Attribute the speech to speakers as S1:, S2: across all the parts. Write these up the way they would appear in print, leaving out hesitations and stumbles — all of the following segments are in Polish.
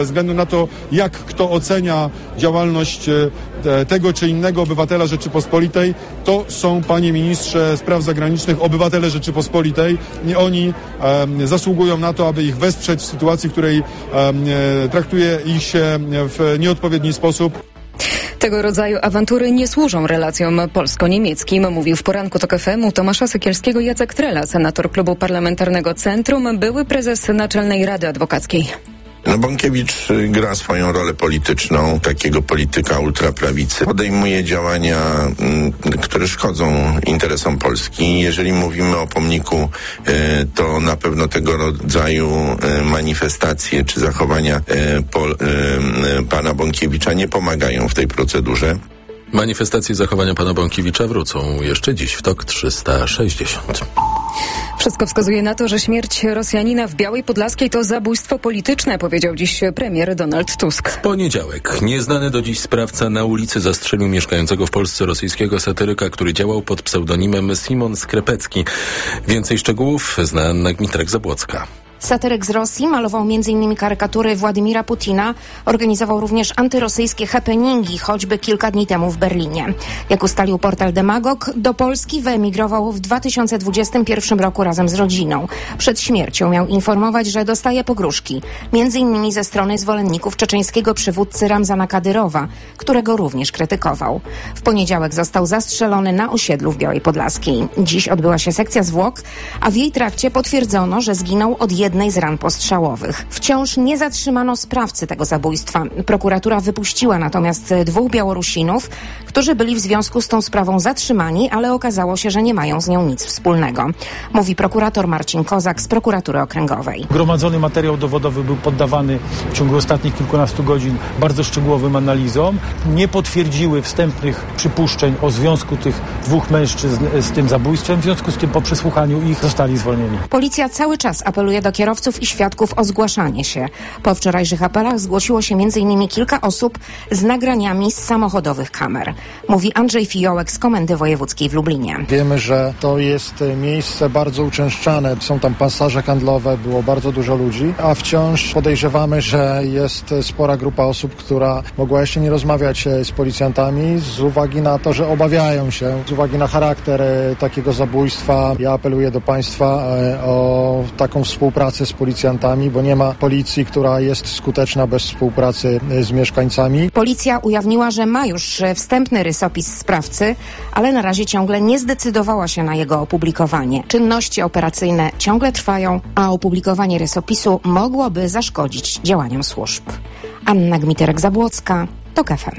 S1: Bez względu na to, jak kto ocenia działalność tego czy innego obywatela Rzeczypospolitej, to są, panie ministrze spraw zagranicznych, obywatele Rzeczypospolitej i oni zasługują na to, aby ich wesprzeć w sytuacji, w której traktuje ich się w nieodpowiedni sposób.
S2: Tego rodzaju awantury nie służą relacjom polsko-niemieckim, mówił w poranku TOK FM u Tomasza Sekielskiego Jacek Trela, senator Klubu Parlamentarnego Centrum, były prezes Naczelnej Rady Adwokackiej.
S3: Bąkiewicz gra swoją rolę polityczną, takiego polityka ultraprawicy. Podejmuje działania, które szkodzą interesom Polski. Jeżeli mówimy o pomniku, to na pewno tego rodzaju manifestacje czy zachowania pana Bąkiewicza nie pomagają w tej procedurze.
S4: Manifestacje zachowania pana Bąkiewicza wrócą jeszcze dziś w TOK 360.
S2: Wszystko wskazuje na to, że śmierć Rosjanina w Białej Podlaskiej to zabójstwo polityczne, powiedział dziś premier Donald Tusk.
S4: W poniedziałek nieznany do dziś sprawca na ulicy zastrzelił mieszkającego w Polsce rosyjskiego satyryka, który działał pod pseudonimem Simon Skrepecki. Więcej szczegółów zna Anna Gmitrek-Zabłocka.
S5: Satyryk z Rosji malował m.in. karykatury Władimira Putina, organizował również antyrosyjskie happeningi, choćby kilka dni temu w Berlinie. Jak ustalił portal Demagog, do Polski wyemigrował w 2021 roku razem z rodziną. Przed śmiercią miał informować, że dostaje pogróżki, m.in. ze strony zwolenników czeczeńskiego przywódcy Ramzana Kadyrowa, którego również krytykował. W poniedziałek został zastrzelony na osiedlu w Białej Podlaskiej. Dziś odbyła się sekcja zwłok, a w jej trakcie potwierdzono, że zginął od jednej z ran postrzałowych. Wciąż nie zatrzymano sprawcy tego zabójstwa. Prokuratura wypuściła natomiast 2 Białorusinów, którzy byli w związku z tą sprawą zatrzymani, ale okazało się, że nie mają z nią nic wspólnego. Mówi prokurator Marcin Kozak z prokuratury okręgowej.
S6: Gromadzony materiał dowodowy był poddawany w ciągu ostatnich kilkunastu godzin bardzo szczegółowym analizom. Nie potwierdziły wstępnych przypuszczeń o związku tych 2 mężczyzn z tym zabójstwem. W związku z tym po przesłuchaniu ich zostali zwolnieni.
S5: Policja cały czas apeluje do kierowców i świadków o zgłaszanie się. Po wczorajszych apelach zgłosiło się m.in. kilka osób z nagraniami z samochodowych kamer. Mówi Andrzej Fiołek z Komendy Wojewódzkiej w Lublinie.
S7: Wiemy, że to jest miejsce bardzo uczęszczane. Są tam pasaże handlowe, było bardzo dużo ludzi, a wciąż podejrzewamy, że jest spora grupa osób, która mogła jeszcze nie rozmawiać z policjantami z uwagi na to, że obawiają się, z uwagi na charakter takiego zabójstwa. Ja apeluję do państwa o taką współpracę z policjantami, bo nie ma policji, która jest skuteczna bez współpracy z mieszkańcami.
S5: Policja ujawniła, że ma już wstępny rysopis sprawcy, ale na razie ciągle nie zdecydowała się na jego opublikowanie. Czynności operacyjne ciągle trwają, a opublikowanie rysopisu mogłoby zaszkodzić działaniom służb. Anna Gmiterek-Zabłocka, TOK FM.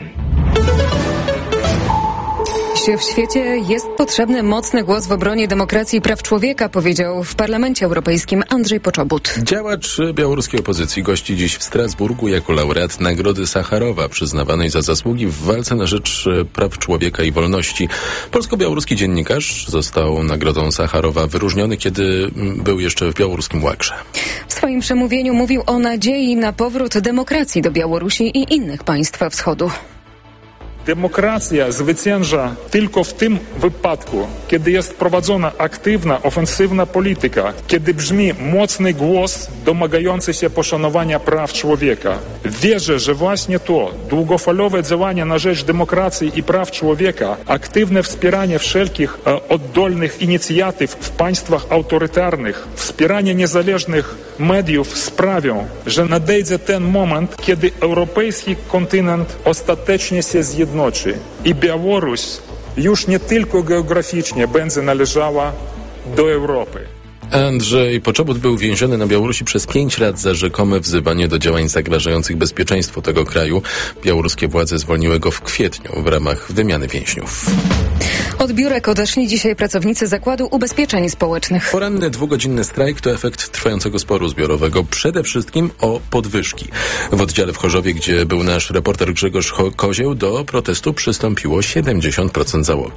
S2: W świecie jest potrzebny mocny głos w obronie demokracji i praw człowieka, powiedział w Parlamencie Europejskim Andrzej Poczobut.
S4: Działacz białoruskiej opozycji gości dziś w Strasburgu jako laureat Nagrody Sacharowa, przyznawanej za zasługi w walce na rzecz praw człowieka i wolności. Polsko-białoruski dziennikarz został Nagrodą Sacharowa wyróżniony, kiedy był jeszcze w białoruskim łagrze.
S2: W swoim przemówieniu mówił o nadziei na powrót demokracji do Białorusi i innych państw wschodu.
S8: Demokracja zwycięża tylko w tym wypadku, kiedy jest prowadzona aktywna, ofensywna polityka, kiedy brzmi mocny głos domagający się poszanowania praw człowieka. Wierzę, że właśnie to, długofalowe działania na rzecz demokracji i praw człowieka, aktywne wspieranie wszelkich oddolnych inicjatyw w państwach autorytarnych, wspieranie niezależnych mediów sprawią, że nadejdzie ten moment, kiedy europejski kontynent ostatecznie się zjednoczy i Białoruś już nie tylko geograficznie będzie należała do Europy.
S4: Andrzej Poczobut był więziony na Białorusi przez 5 lat za rzekome wzywanie do działań zagrażających bezpieczeństwu tego kraju. Białoruskie władze zwolniły go w kwietniu w ramach wymiany więźniów.
S2: Od biurek odeszli dzisiaj pracownicy Zakładu Ubezpieczeń Społecznych.
S4: Poranny 2-godzinny strajk to efekt trwającego sporu zbiorowego. Przede wszystkim o podwyżki. W oddziale w Chorzowie, gdzie był nasz reporter Grzegorz Kozieł, do protestu przystąpiło 70% załogi.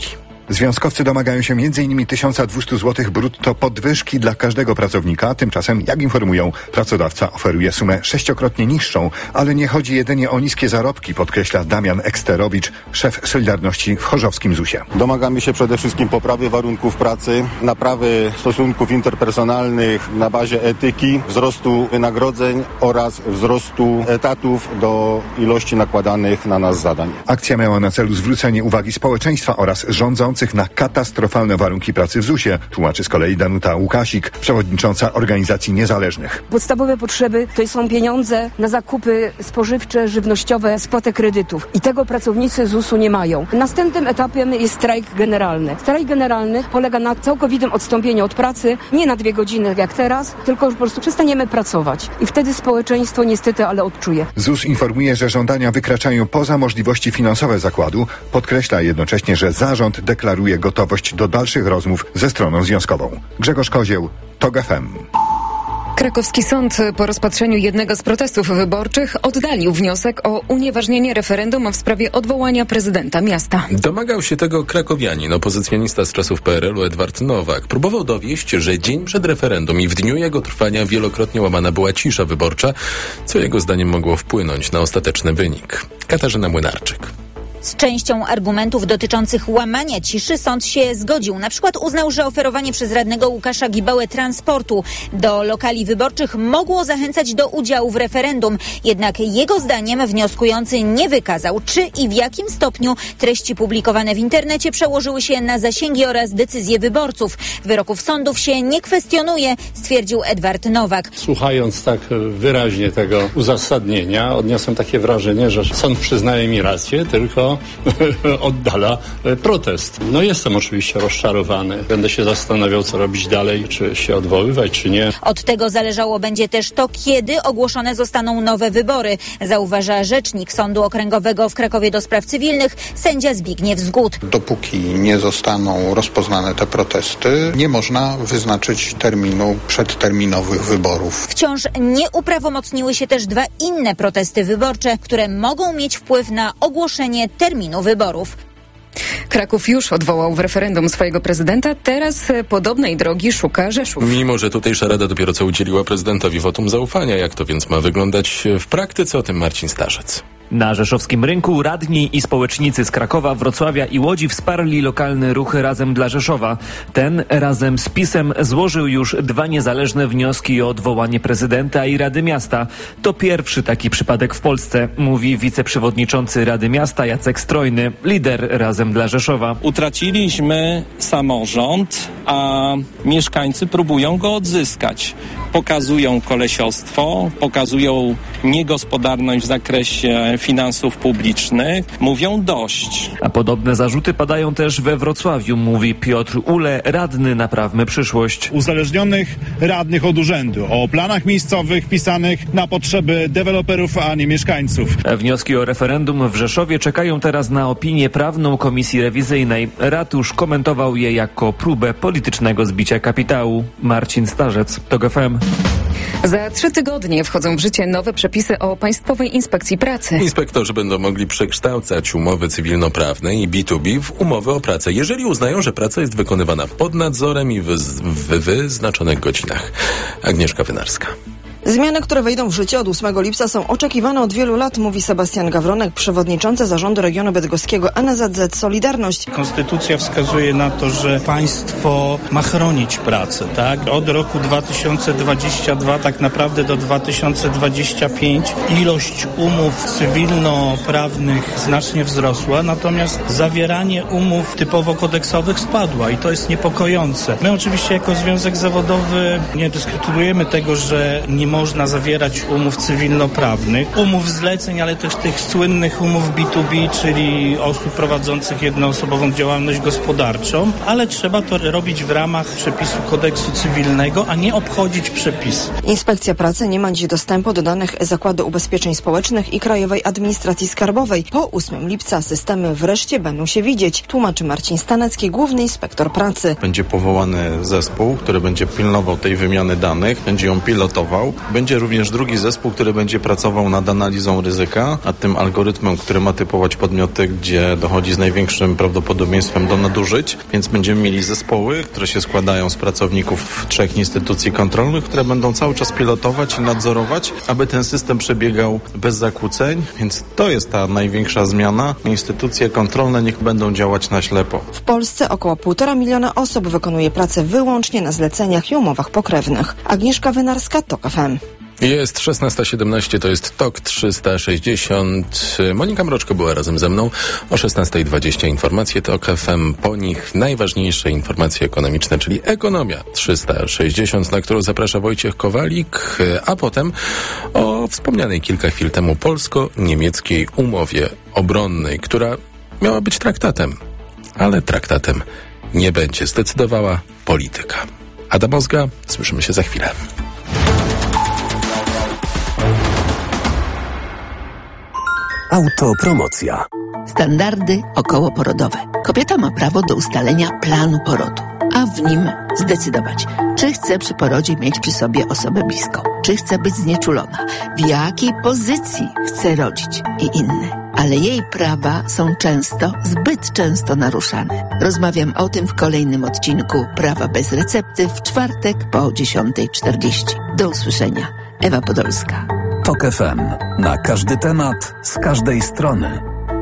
S9: Związkowcy domagają się m.in. 1200 zł brutto podwyżki dla każdego pracownika. Tymczasem, jak informują, pracodawca oferuje sumę 6-krotnie niższą, ale nie chodzi jedynie o niskie zarobki, podkreśla Damian Eksterowicz, szef Solidarności w chorzowskim ZUS-ie.
S10: Domagamy się przede wszystkim poprawy warunków pracy, naprawy stosunków interpersonalnych na bazie etyki, wzrostu wynagrodzeń oraz wzrostu etatów do ilości nakładanych na nas zadań.
S9: Akcja miała na celu zwrócenie uwagi społeczeństwa oraz rządzących na katastrofalne warunki pracy w ZUS-ie, tłumaczy z kolei Danuta Łukasik, przewodnicząca Organizacji Niezależnych.
S11: Podstawowe potrzeby to są pieniądze na zakupy spożywcze, żywnościowe, spłatę kredytów. I tego pracownicy ZUS-u nie mają. Następnym etapem jest strajk generalny. Strajk generalny polega na całkowitym odstąpieniu od pracy, nie na 2 godziny jak teraz, tylko po prostu przestaniemy pracować. I wtedy społeczeństwo niestety, ale odczuje.
S9: ZUS informuje, że żądania wykraczają poza możliwości finansowe zakładu. Podkreśla jednocześnie, że zarząd deklaruje gotowość do dalszych rozmów ze stroną związkową. Grzegorz Kozieł, TOG FM.
S2: Krakowski sąd po rozpatrzeniu jednego z protestów wyborczych oddalił wniosek o unieważnienie referendum w sprawie odwołania prezydenta miasta.
S4: Domagał się tego krakowianin, opozycjonista z czasów PRL-u Edward Nowak. Próbował dowieść, że dzień przed referendum i w dniu jego trwania wielokrotnie łamana była cisza wyborcza, co jego zdaniem mogło wpłynąć na ostateczny wynik. Katarzyna Młynarczyk.
S12: Z częścią argumentów dotyczących łamania ciszy sąd się zgodził. Na przykład uznał, że oferowanie przez radnego Łukasza Gibałę transportu do lokali wyborczych mogło zachęcać do udziału w referendum. Jednak jego zdaniem wnioskujący nie wykazał, czy i w jakim stopniu treści publikowane w internecie przełożyły się na zasięgi oraz decyzje wyborców. Wyroków sądów się nie kwestionuje, stwierdził Edward Nowak.
S13: Słuchając tak wyraźnie tego uzasadnienia, odniosłem takie wrażenie, że sąd przyznaje mi rację, tylko oddala protest. No jestem oczywiście rozczarowany. Będę się zastanawiał, co robić dalej, czy się odwoływać, czy nie.
S12: Od tego zależało będzie też to, kiedy ogłoszone zostaną nowe wybory, zauważa rzecznik Sądu Okręgowego w Krakowie do spraw cywilnych, sędzia Zbigniew Zgód.
S14: Dopóki nie zostaną rozpoznane te protesty, nie można wyznaczyć terminu przedterminowych wyborów.
S12: Wciąż nie uprawomocniły się też 2 inne protesty wyborcze, które mogą mieć wpływ na ogłoszenie terminu wyborów.
S2: Kraków już odwołał w referendum swojego prezydenta, teraz podobnej drogi szuka Rzeszów.
S4: Mimo że tutejsza rada dopiero co udzieliła prezydentowi wotum zaufania, jak to więc ma wyglądać w praktyce, o tym Marcin Starzec.
S15: Na rzeszowskim rynku radni i społecznicy z Krakowa, Wrocławia i Łodzi wsparli lokalny ruch Razem dla Rzeszowa. Ten razem z PiS-em złożył już 2 niezależne wnioski o odwołanie prezydenta i Rady Miasta. To pierwszy taki przypadek w Polsce, mówi wiceprzewodniczący Rady Miasta Jacek Strojny, lider Razem dla Rzeszowa.
S16: Utraciliśmy samorząd, a mieszkańcy próbują go odzyskać. Pokazują kolesiostwo, pokazują niegospodarność w zakresie finansów publicznych, mówią dość.
S15: A podobne zarzuty padają też we Wrocławiu, mówi Piotr Ule, radny Naprawmy Przyszłość.
S17: Uzależnionych radnych od urzędu, o planach miejscowych pisanych na potrzeby deweloperów, a nie mieszkańców.
S15: Wnioski o referendum w Rzeszowie czekają teraz na opinię prawną Komisji Rewizyjnej. Ratusz komentował je jako próbę politycznego zbicia kapitału. Marcin Starzec, TOG FM.
S2: Za 3 tygodnie wchodzą w życie nowe przepisy o Państwowej Inspekcji Pracy.
S4: Inspektorzy będą mogli przekształcać umowy cywilnoprawne i B2B w umowy o pracę, jeżeli uznają, że praca jest wykonywana pod nadzorem i w wyznaczonych godzinach. Agnieszka Wynarska.
S18: Zmiany, które wejdą w życie od 8 lipca są oczekiwane od wielu lat, mówi Sebastian Gawronek, przewodniczący Zarządu Regionu Bydgoskiego NSZZ Solidarność.
S19: Konstytucja wskazuje na to, że państwo ma chronić pracę, tak? Od roku 2022 tak naprawdę do 2025 ilość umów cywilnoprawnych znacznie wzrosła, natomiast zawieranie umów typowo kodeksowych spadła i to jest niepokojące. My oczywiście jako związek zawodowy nie dyskutujemy tego, że nie można zawierać umów cywilnoprawnych, umów zleceń, ale też tych słynnych umów B2B, czyli osób prowadzących jednoosobową działalność gospodarczą, ale trzeba to robić w ramach przepisu kodeksu cywilnego, a nie obchodzić przepisy.
S18: Inspekcja Pracy nie ma dziś dostępu do danych Zakładu Ubezpieczeń Społecznych i Krajowej Administracji Skarbowej. Po 8 lipca systemy wreszcie będą się widzieć, tłumaczy Marcin Stanecki, główny inspektor pracy.
S20: Będzie powołany zespół, który będzie pilnował tej wymiany danych, będzie ją pilotował. Będzie również drugi zespół, który będzie pracował nad analizą ryzyka, nad tym algorytmem, który ma typować podmioty, gdzie dochodzi z największym prawdopodobieństwem do nadużyć, więc będziemy mieli zespoły, które się składają z pracowników 3 instytucji kontrolnych, które będą cały czas pilotować i nadzorować, aby ten system przebiegał bez zakłóceń, więc to jest ta największa zmiana. Instytucje kontrolne niech będą działać na ślepo.
S18: W Polsce około 1,5 miliona osób wykonuje pracę wyłącznie na zleceniach i umowach pokrewnych. Agnieszka Wynarska, TOK FM.
S4: Jest 16:17, to jest TOK 360. Monika Mroczko była razem ze mną. O 16:20 informacje TOK FM. Po nich najważniejsze informacje ekonomiczne, czyli Ekonomia 360, na którą zaprasza Wojciech Kowalik, a potem o wspomnianej kilka chwil temu polsko-niemieckiej umowie obronnej, która miała być traktatem, ale traktatem nie będzie. Zdecydowała polityka. Adam Ozga, słyszymy się za chwilę.
S21: Autopromocja. Standardy okołoporodowe. Kobieta ma prawo do ustalenia planu porodu, a w nim zdecydować, czy chce przy porodzie mieć przy sobie osobę bliską, czy chce być znieczulona, w jakiej pozycji chce rodzić i inne. Ale jej prawa są zbyt często naruszane. Rozmawiam o tym w kolejnym odcinku Prawa bez recepty w czwartek po 10:40. Do usłyszenia. Ewa Podolska. TOK FM. Na każdy temat, z każdej strony.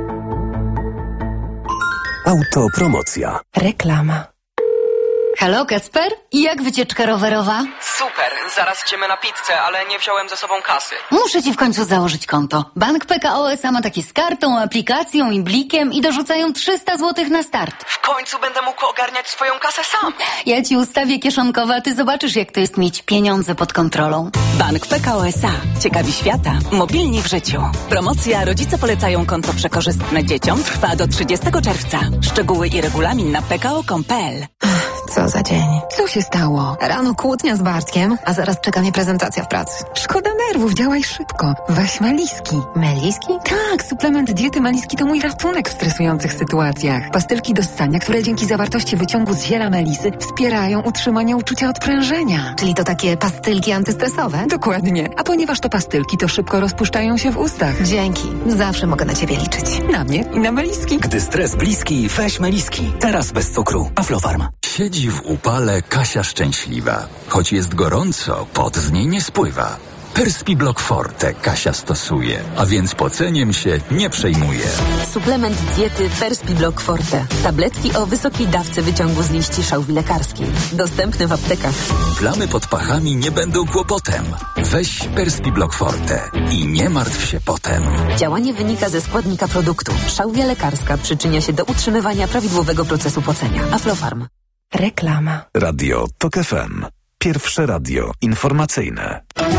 S21: Autopromocja.
S22: Reklama.
S23: Halo, Kacper? Jak wycieczka rowerowa?
S22: Super, zaraz idziemy na pizzę, ale nie wziąłem ze sobą kasy.
S23: Muszę ci w końcu założyć konto. Bank PKO SA ma takie z kartą, aplikacją i blikiem i dorzucają 300 zł na start.
S22: W końcu będę mógł ogarniać swoją kasę sam.
S23: Ja ci ustawię kieszonkowe, a ty zobaczysz, jak to jest mieć pieniądze pod kontrolą.
S22: Bank PKO SA. Ciekawi świata. Mobilni w życiu. Promocja Rodzice polecają konto przekorzystne dzieciom trwa do 30 czerwca. Szczegóły i regulamin na pko.com.pl.
S23: Co za dzień.
S22: Co się stało?
S23: Rano kłótnia z Bartkiem, a zaraz czeka mnie prezentacja w pracy.
S22: Szkoda nerwów, działaj szybko. Weź Meliski.
S23: Meliski?
S22: Tak, suplement diety Meliski to mój ratunek w stresujących sytuacjach. Pastylki do ssania, które dzięki zawartości wyciągu z ziela melisy wspierają utrzymanie uczucia odprężenia.
S23: Czyli to takie pastylki antystresowe?
S22: Dokładnie. A ponieważ to pastylki, to szybko rozpuszczają się w ustach.
S23: Dzięki. Zawsze mogę na ciebie liczyć.
S22: Na mnie i na Meliski.
S21: Gdy stres bliski, weź Meliski. Teraz bez cukru. Aflofarm.
S24: Siedzi w upale Kasia szczęśliwa. Choć jest gorąco, pot z niej nie spływa. Perspiblock Forte Kasia stosuje, a więc poceniem się nie przejmuje.
S22: Suplement diety Perspiblock Forte. Tabletki o wysokiej dawce wyciągu z liści szałwi lekarskiej. Dostępne w aptekach.
S24: Plamy pod pachami nie będą kłopotem. Weź Perspiblock Forte i nie martw się potem.
S22: Działanie wynika ze składnika produktu. Szałwia lekarska przyczynia się do utrzymywania prawidłowego procesu pocenia. Aflofarm. Reklama.
S21: Radio TOK FM. Pierwsze radio informacyjne.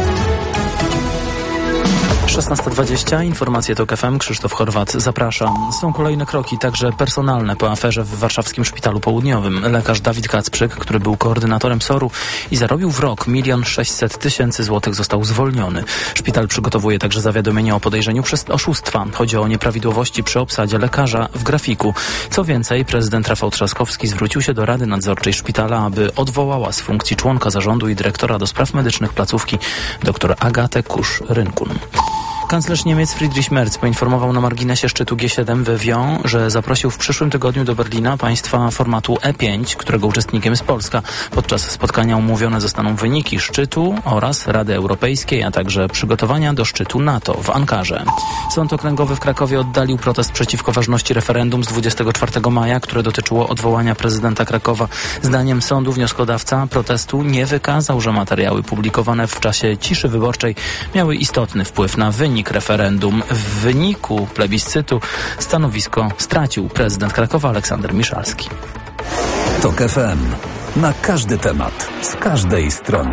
S15: 16:20, informacje TOK FM, Krzysztof Chorwat, zapraszam. Są kolejne kroki, także personalne, po aferze w warszawskim Szpitalu Południowym. Lekarz Dawid Kacprzyk, który był koordynatorem SOR-u i zarobił w rok 1 600 000 złotych, został zwolniony. Szpital przygotowuje także zawiadomienie o podejrzeniu oszustwa. Chodzi o nieprawidłowości przy obsadzie lekarza w grafiku. Co więcej, prezydent Rafał Trzaskowski zwrócił się do Rady Nadzorczej Szpitala, aby odwołała z funkcji członka zarządu i dyrektora do spraw medycznych placówki dr Agatę Kusz-Rynkun. Kanclerz Niemiec Friedrich Merz poinformował na marginesie szczytu G7 we Wien, że zaprosił w przyszłym tygodniu do Berlina państwa formatu E5, którego uczestnikiem jest Polska. Podczas spotkania omówione zostaną wyniki szczytu oraz Rady Europejskiej, a także przygotowania do szczytu NATO w Ankarze. Sąd Okręgowy w Krakowie oddalił protest przeciwko ważności referendum z 24 maja, które dotyczyło odwołania prezydenta Krakowa. Zdaniem sądu wnioskodawca protestu nie wykazał, że materiały publikowane w czasie ciszy wyborczej miały istotny wpływ na wynik referendum. W wyniku plebiscytu stanowisko stracił prezydent Krakowa Aleksander Miszalski.
S21: TOK FM. Na każdy temat, z każdej strony.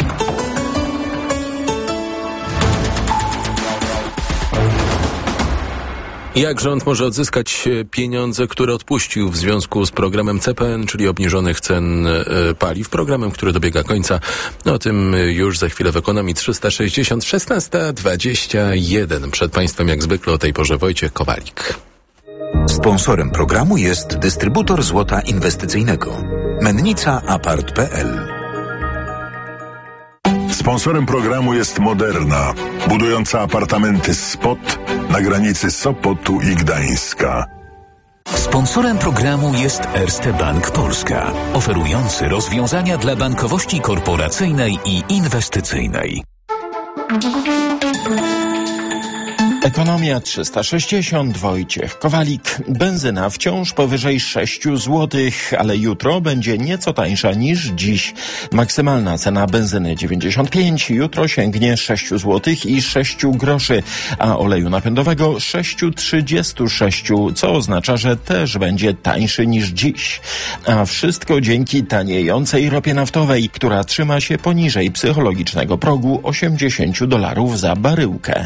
S4: Jak rząd może odzyskać pieniądze, które odpuścił w związku z programem CPN, czyli obniżonych cen paliw, programem, który dobiega końca? O tym już za chwilę w Ekonomii 360, 16:21. Przed Państwem jak zwykle o tej porze Wojciech Kowalik.
S25: Sponsorem programu jest dystrybutor złota inwestycyjnego. Mennica Apart.pl.
S1: Sponsorem programu jest Moderna, budująca apartamenty Spot na granicy Sopotu i Gdańska.
S25: Sponsorem programu jest Erste Bank Polska, oferujący rozwiązania dla bankowości korporacyjnej i inwestycyjnej.
S3: Ekonomia 360, Wojciech Kowalik. Benzyna wciąż powyżej 6 zł, ale jutro będzie nieco tańsza niż dziś. Maksymalna cena benzyny 95 jutro sięgnie 6 zł i 6 groszy, a oleju napędowego 6,36, co oznacza, że też będzie tańszy niż dziś. A wszystko dzięki taniejącej ropie naftowej, która trzyma się poniżej psychologicznego progu $80 za baryłkę.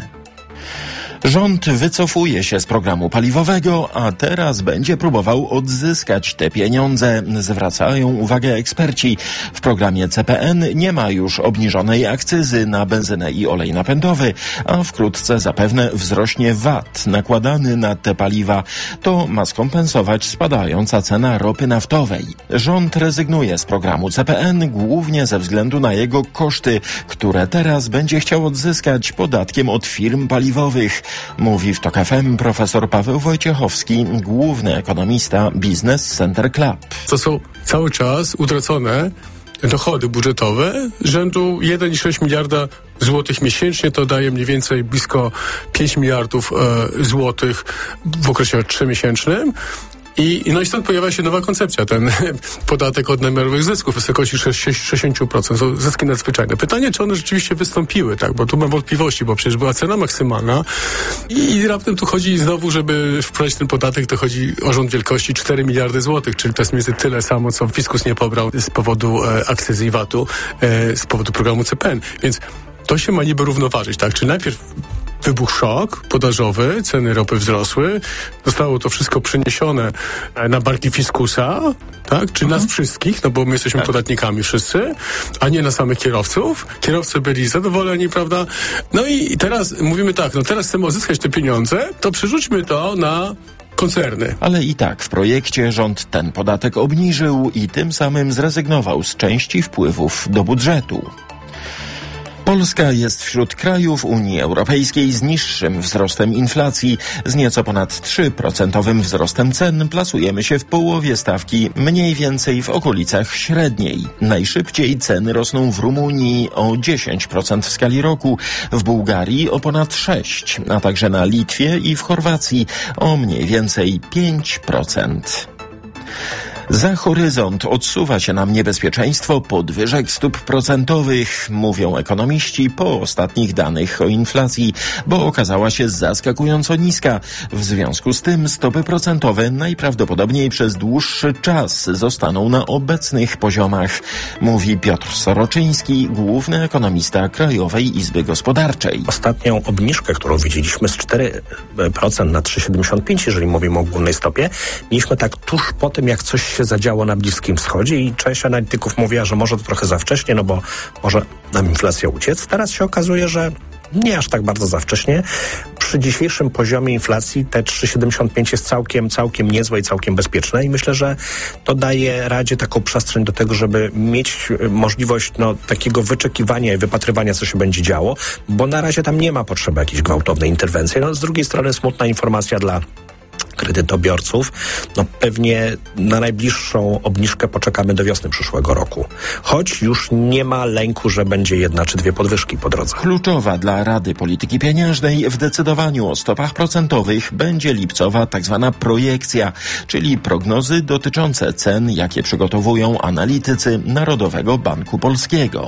S3: Rząd wycofuje się z programu paliwowego, a teraz będzie próbował odzyskać te pieniądze, zwracają uwagę eksperci. W programie CPN nie ma już obniżonej akcyzy na benzynę i olej napędowy, a wkrótce zapewne wzrośnie VAT nakładany na te paliwa. To ma skompensować spadająca cena ropy naftowej. Rząd rezygnuje z programu CPN głównie ze względu na jego koszty, które teraz będzie chciał odzyskać podatkiem od firm paliwowych. Mówi w TOK FM profesor Paweł Wojciechowski, główny ekonomista Business Center Club.
S5: To są cały czas utracone dochody budżetowe rzędu 1,6 miliarda złotych miesięcznie. To daje mniej więcej blisko 5 miliardów złotych w okresie 3-miesięcznym. I stąd pojawia się nowa koncepcja, ten podatek od nadmiarowych zysków w wysokości 60%. To zyski nadzwyczajne. Pytanie, czy one rzeczywiście wystąpiły, tak? Bo tu mam wątpliwości, bo przecież była cena maksymalna i raptem tu chodzi znowu, żeby wprowadzić ten podatek, to chodzi o rząd wielkości 4 miliardy złotych, czyli to jest mniej więcej tyle samo, co fiskus nie pobrał z powodu akcyzy i VAT-u, z powodu programu CPN. Więc to się ma niby równoważyć, tak? Czy najpierw wybuchł szok podażowy, ceny ropy wzrosły, zostało to wszystko przeniesione na barki fiskusa, tak? Czy nas wszystkich, no bo my jesteśmy podatnikami wszyscy, a nie na samych kierowców. Kierowcy byli zadowoleni, prawda? No i teraz mówimy tak, no teraz chcemy odzyskać te pieniądze, to przerzućmy to na koncerny.
S3: Ale i tak w projekcie rząd ten podatek obniżył i tym samym zrezygnował z części wpływów do budżetu. Polska jest wśród krajów Unii Europejskiej z niższym wzrostem inflacji. Z nieco ponad 3% wzrostem cen plasujemy się w połowie stawki, mniej więcej w okolicach średniej. Najszybciej ceny rosną w Rumunii o 10% w skali roku, w Bułgarii o ponad 6%, a także na Litwie i w Chorwacji o mniej więcej 5%. Za horyzont odsuwa się nam niebezpieczeństwo podwyżek stóp procentowych, mówią ekonomiści po ostatnich danych o inflacji, bo okazała się zaskakująco niska. W związku z tym stopy procentowe najprawdopodobniej przez dłuższy czas zostaną na obecnych poziomach, mówi Piotr Soroczyński, główny ekonomista Krajowej Izby Gospodarczej.
S6: Ostatnią obniżkę, którą widzieliśmy z 4% na 3,75, jeżeli mówimy o ogólnej stopie, mieliśmy tak tuż po tym, jak coś się zadziało na Bliskim Wschodzie i część analityków mówiła, że może to trochę za wcześnie, no bo może nam inflacja uciec. Teraz się okazuje, że nie aż tak bardzo za wcześnie. Przy dzisiejszym poziomie inflacji te 3,75 jest całkiem niezłe i całkiem bezpieczne i myślę, że to daje Radzie taką przestrzeń do tego, żeby mieć możliwość takiego wyczekiwania i wypatrywania, co się będzie działo, bo na razie tam nie ma potrzeby jakiejś gwałtownej interwencji. Z drugiej strony smutna informacja dla kredytobiorców. Pewnie na najbliższą obniżkę poczekamy do wiosny przyszłego roku. Choć już nie ma lęku, że będzie 1 czy 2 podwyżki po drodze.
S3: Kluczowa dla Rady Polityki Pieniężnej w decydowaniu o stopach procentowych będzie lipcowa tzw. projekcja, czyli prognozy dotyczące cen, jakie przygotowują analitycy Narodowego Banku Polskiego.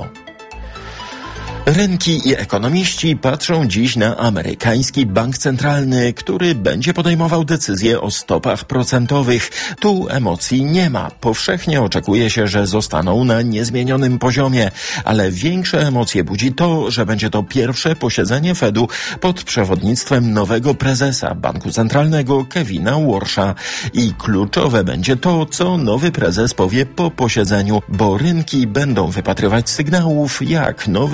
S3: Rynki i ekonomiści patrzą dziś na amerykański bank centralny, który będzie podejmował decyzje o stopach procentowych. Tu emocji nie ma. Powszechnie oczekuje się, że zostaną na niezmienionym poziomie, ale większe emocje budzi to, że będzie to pierwsze posiedzenie Fedu pod przewodnictwem nowego prezesa Banku Centralnego Kevina Warsha. I kluczowe będzie to, co nowy prezes powie po posiedzeniu, bo rynki będą wypatrywać sygnałów, jak nowy szef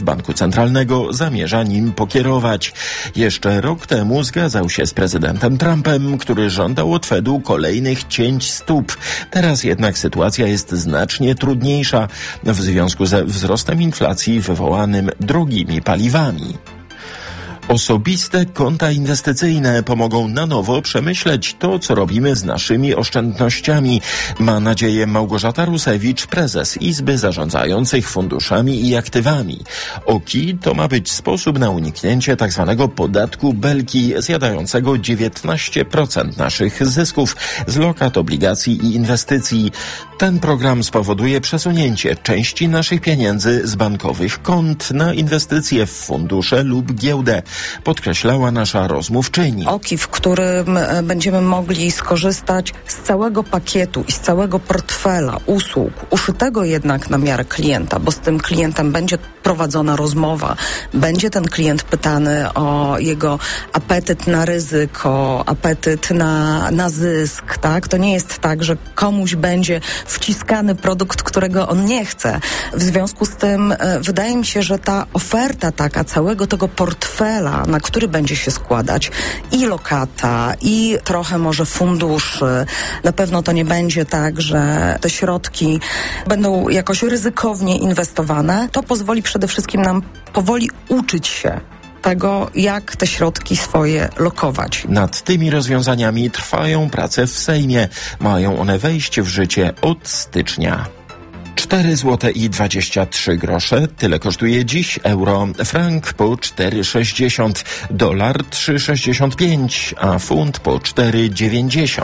S3: Banku Centralnego zamierza nim pokierować. Jeszcze rok temu zgadzał się z prezydentem Trumpem, który żądał od Fedu kolejnych cięć stóp. Teraz jednak sytuacja jest znacznie trudniejsza w związku ze wzrostem inflacji wywołanym drogimi paliwami. Osobiste konta inwestycyjne pomogą na nowo przemyśleć to, co robimy z naszymi oszczędnościami. Ma nadzieję Małgorzata Rusewicz, prezes Izby Zarządzających Funduszami i Aktywami. OKI to ma być sposób na uniknięcie tzw. podatku belki zjadającego 19% naszych zysków z lokat, obligacji i inwestycji. Ten program spowoduje przesunięcie części naszych pieniędzy z bankowych kont na inwestycje w fundusze lub giełdę, podkreślała nasza rozmówczyni.
S7: OKI, w którym będziemy mogli skorzystać z całego pakietu i z całego portfela usług, uszytego jednak na miarę klienta, bo z tym klientem będzie prowadzona rozmowa, będzie ten klient pytany o jego apetyt na ryzyko, apetyt na zysk, tak? To nie jest tak, że komuś będzie wciskany produkt, którego on nie chce. W związku z tym wydaje mi się, że ta oferta taka całego tego portfela, na który będzie się składać i lokata, i trochę może funduszy. Na pewno to nie będzie tak, że te środki będą jakoś ryzykownie inwestowane. To pozwoli przede wszystkim nam powoli uczyć się tego, jak te środki swoje lokować.
S3: Nad tymi rozwiązaniami trwają prace w Sejmie. Mają one wejść w życie od stycznia. 4,23 zł. Tyle kosztuje dziś euro. Frank po 4,60, dolar 3,65, a funt po 4,90.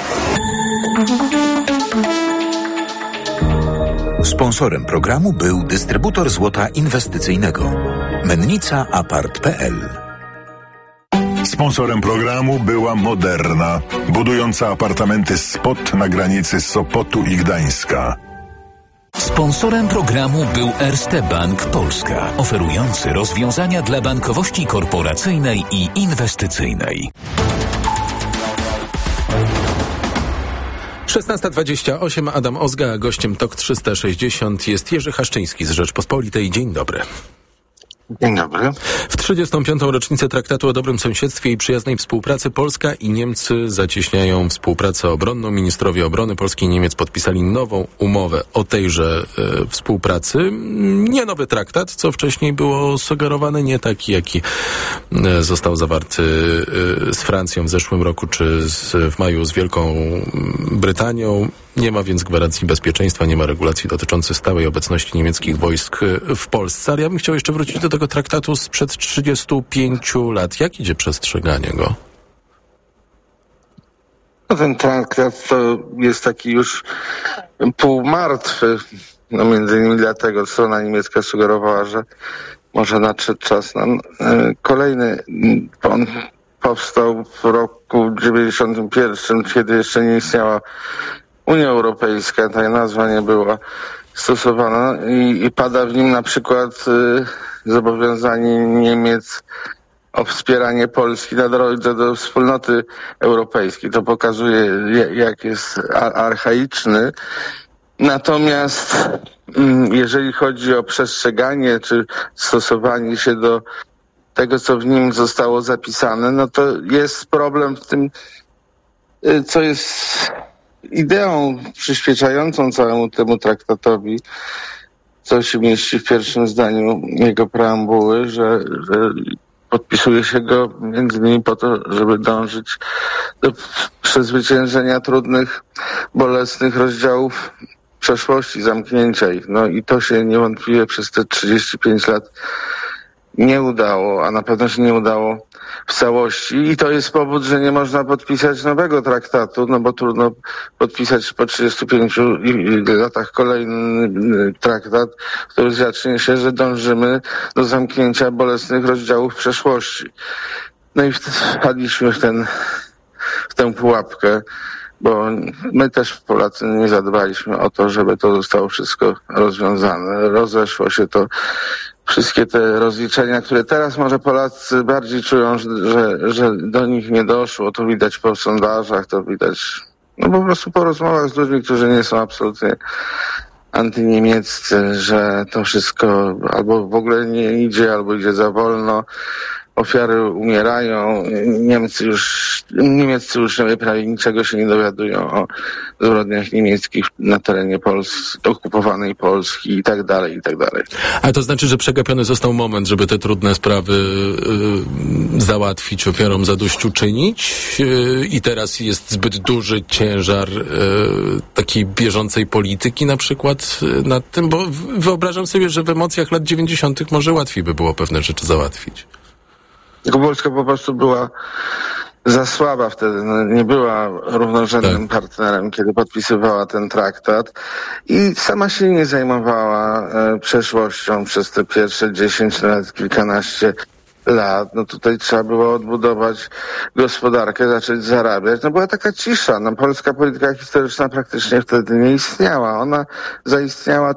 S25: Sponsorem programu był dystrybutor złota inwestycyjnego Mennica Apart.pl.
S1: Sponsorem programu była Moderna, budująca apartamenty Spot na granicy Sopotu i Gdańska.
S25: Sponsorem programu był Erste Bank Polska, oferujący rozwiązania dla bankowości korporacyjnej i inwestycyjnej.
S4: 16:28, Adam Ozga, gościem TOK 360 jest Jerzy Haszczyński z Rzeczpospolitej. Dzień dobry.
S8: Dzień dobry.
S4: W 35. rocznicę Traktatu o dobrym sąsiedztwie i przyjaznej współpracy Polska i Niemcy zacieśniają współpracę obronną. Ministrowie obrony Polski i Niemiec podpisali nową umowę o tejże współpracy. Nie nowy traktat, co wcześniej było sugerowane, nie taki, jaki został zawarty z Francją w zeszłym roku, czy w maju z Wielką Brytanią. Nie ma więc gwarancji bezpieczeństwa, nie ma regulacji dotyczących stałej obecności niemieckich wojsk w Polsce. Ale ja bym chciał jeszcze wrócić do tego traktatu sprzed 35 lat. Jak idzie przestrzeganie go?
S8: No, ten traktat to jest taki już półmartwy. No, między innymi dlatego strona niemiecka sugerowała, że może nadszedł czas na kolejny. On powstał w roku 91, kiedy jeszcze nie istniała Unia Europejska, ta nazwa nie była stosowana i pada w nim na przykład zobowiązanie Niemiec o wspieranie Polski na drodze do wspólnoty europejskiej. To pokazuje, jak jest archaiczny. Natomiast jeżeli chodzi o przestrzeganie czy stosowanie się do tego, co w nim zostało zapisane, no to jest problem w tym, co jest ideą przyspieszającą całemu temu traktatowi, co się mieści w pierwszym zdaniu jego preambuły, że podpisuje się go między innymi po to, żeby dążyć do przezwyciężenia trudnych, bolesnych rozdziałów przeszłości, zamknięcia ich. No i to się niewątpliwie przez te 35 lat nie udało, a na pewno się nie udało w całości. I to jest powód, że nie można podpisać nowego traktatu, no bo trudno podpisać po 35 latach kolejny traktat, który zacznie się, że dążymy do zamknięcia bolesnych rozdziałów przeszłości. No i wpadliśmy w tę pułapkę, bo my też Polacy nie zadbaliśmy o to, żeby to zostało wszystko rozwiązane. Rozeszło się to, wszystkie te rozliczenia, które teraz może Polacy bardziej czują, że do nich nie doszło, to widać po sondażach, to widać no po prostu po rozmowach z ludźmi, którzy nie są absolutnie antyniemieccy, że to wszystko albo w ogóle nie idzie, albo idzie za wolno. Ofiary umierają, niemieccy uczniowie prawie niczego się nie dowiadują o zbrodniach niemieckich na terenie okupowanej Polski i tak dalej, i tak dalej.
S4: A to znaczy, że przegapiony został moment, żeby te trudne sprawy załatwić, ofiarom zadośćuczynić i teraz jest zbyt duży ciężar takiej bieżącej polityki na przykład nad tym, bo wyobrażam sobie, że w emocjach lat 90. może łatwiej by było pewne rzeczy załatwić.
S8: Tylko Polska po prostu była za słaba wtedy, nie była równorzędnym partnerem, kiedy podpisywała ten traktat i sama się nie zajmowała przeszłością przez te pierwsze 10 lat, kilkanaście lat. No tutaj trzeba było odbudować gospodarkę, zacząć zarabiać. No była taka cisza. No polska polityka historyczna praktycznie wtedy nie istniała. Ona zaistniała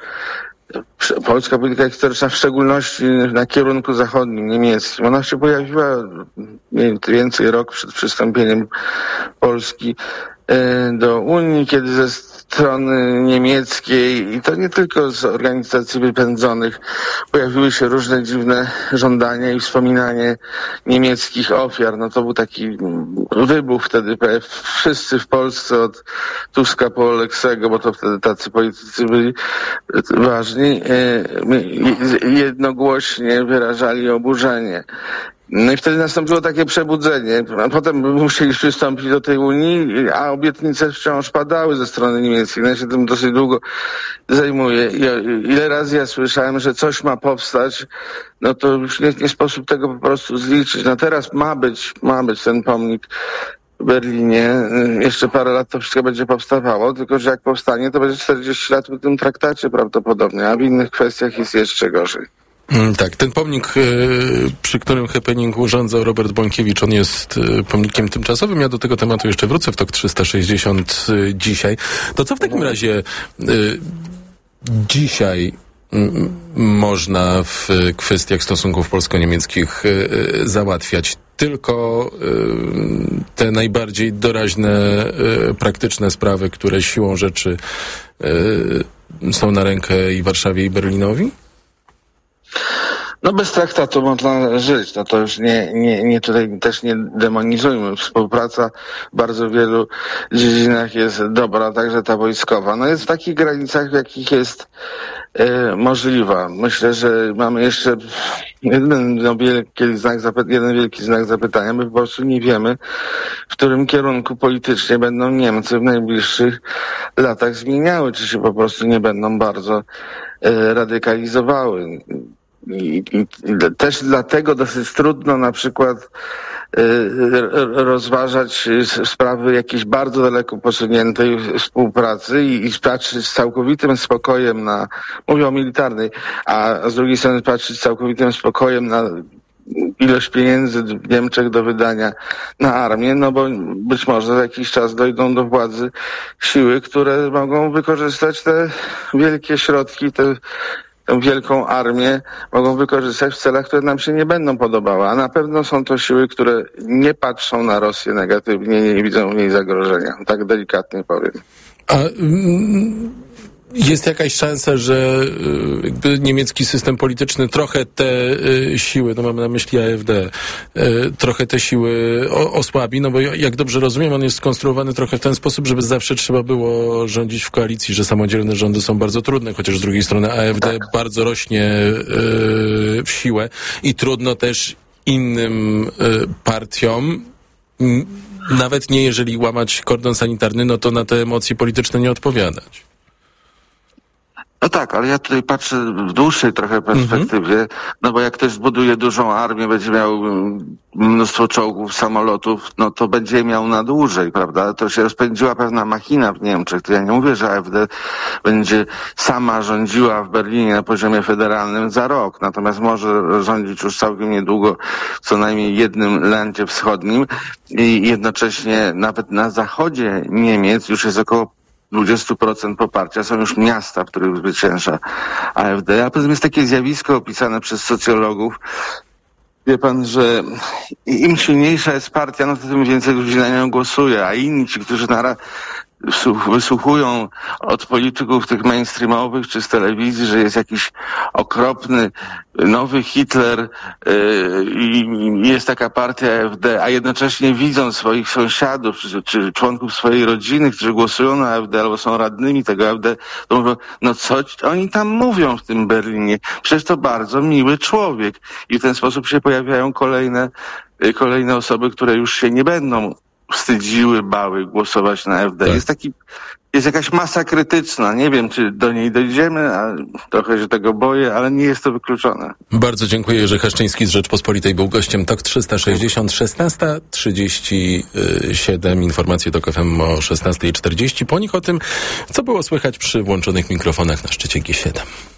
S8: polska polityka historyczna w szczególności na kierunku zachodnim, niemieckim. Ona się pojawiła mniej więcej rok przed przystąpieniem Polski do Unii, kiedy ze strony niemieckiej i to nie tylko z organizacji wypędzonych pojawiły się różne dziwne żądania i wspominanie niemieckich ofiar. No to był taki wybuch wtedy. Wszyscy w Polsce od Tuska po Oleksego, bo to wtedy tacy politycy byli ważni, jednogłośnie wyrażali oburzenie. No i wtedy nastąpiło takie przebudzenie. Potem musieli przystąpić do tej Unii, a obietnice wciąż padały ze strony niemieckiej. Ja się tym dosyć długo zajmuję. Ile razy ja słyszałem, że coś ma powstać, no to już nie sposób tego po prostu zliczyć. No teraz ma być ten pomnik w Berlinie. Jeszcze parę lat to wszystko będzie powstawało, tylko że jak powstanie, to będzie 40 lat po tym traktacie prawdopodobnie, a w innych kwestiach jest jeszcze gorzej.
S4: Tak, ten pomnik, przy którym happeningu urządzał Robert Bąkiewicz, on jest pomnikiem tymczasowym. Ja do tego tematu jeszcze wrócę w TOK 360 dzisiaj. To co w takim razie dzisiaj można w kwestiach stosunków polsko-niemieckich załatwiać? Tylko te najbardziej doraźne, praktyczne sprawy, które siłą rzeczy są na rękę i Warszawie, i Berlinowi?
S8: No bez traktatu można żyć, no to już nie tutaj też nie demonizujmy. Współpraca w bardzo wielu dziedzinach jest dobra, także ta wojskowa. No jest w takich granicach, w jakich jest możliwa. Myślę, że mamy jeszcze jeden wielki znak zapytania. My po prostu nie wiemy, w którym kierunku politycznie będą Niemcy w najbliższych latach zmieniały, czy się po prostu nie będą bardzo radykalizowały. I też dlatego dosyć trudno na przykład rozważać sprawy jakiejś bardzo daleko posuniętej współpracy i patrzeć z całkowitym spokojem mówię o militarnej, a z drugiej strony patrzeć z całkowitym spokojem na ilość pieniędzy w Niemczech do wydania na armię, no bo być może za jakiś czas dojdą do władzy siły, które mogą wykorzystać te wielkie środki, tę wielką armię mogą wykorzystać w celach, które nam się nie będą podobały. A na pewno są to siły, które nie patrzą na Rosję negatywnie, nie widzą w niej zagrożenia. Tak delikatnie powiem.
S4: A jest jakaś szansa, że jakby niemiecki system polityczny trochę te siły, no mamy na myśli AfD, trochę te siły osłabi, no bo jak dobrze rozumiem, on jest skonstruowany trochę w ten sposób, żeby zawsze trzeba było rządzić w koalicji, że samodzielne rządy są bardzo trudne, chociaż z drugiej strony AfD bardzo rośnie w siłę i trudno też innym partiom, nawet nie jeżeli łamać kordon sanitarny, no to na te emocje polityczne nie odpowiadać.
S8: No tak, ale ja tutaj patrzę w dłuższej trochę perspektywie, no bo jak ktoś zbuduje dużą armię, będzie miał mnóstwo czołgów, samolotów, no to będzie miał na dłużej, prawda? To się rozpędziła pewna machina w Niemczech. To ja nie mówię, że AfD będzie sama rządziła w Berlinie na poziomie federalnym za rok, natomiast może rządzić już całkiem niedługo co najmniej jednym lędzie wschodnim i jednocześnie nawet na zachodzie Niemiec już jest około 20% poparcia. Są już miasta, w których zwycięża AfD. A poza tym jest takie zjawisko opisane przez socjologów. Wie pan, że im silniejsza jest partia, no to tym więcej ludzi na nią głosuje, a inni ci, którzy wysłuchują od polityków tych mainstreamowych czy z telewizji, że jest jakiś okropny nowy Hitler i jest taka partia AfD, a jednocześnie widzą swoich sąsiadów czy członków swojej rodziny, którzy głosują na AfD albo są radnymi tego AfD, to mówią, no co oni tam mówią w tym Berlinie? Przecież to bardzo miły człowiek. I w ten sposób się pojawiają kolejne osoby, które już się nie będą wstydziły, bały głosować na AfD. Tak. Jest jakaś masa krytyczna. Nie wiem, czy do niej dojdziemy, a trochę się tego boję, ale nie jest to wykluczone.
S4: Bardzo dziękuję. Jerzy Haszczyński z Rzeczpospolitej był gościem. TOK 360, 16:37. Informacje TOK FM o 16:40. Po nich o tym, co było słychać przy włączonych mikrofonach na szczycie G7.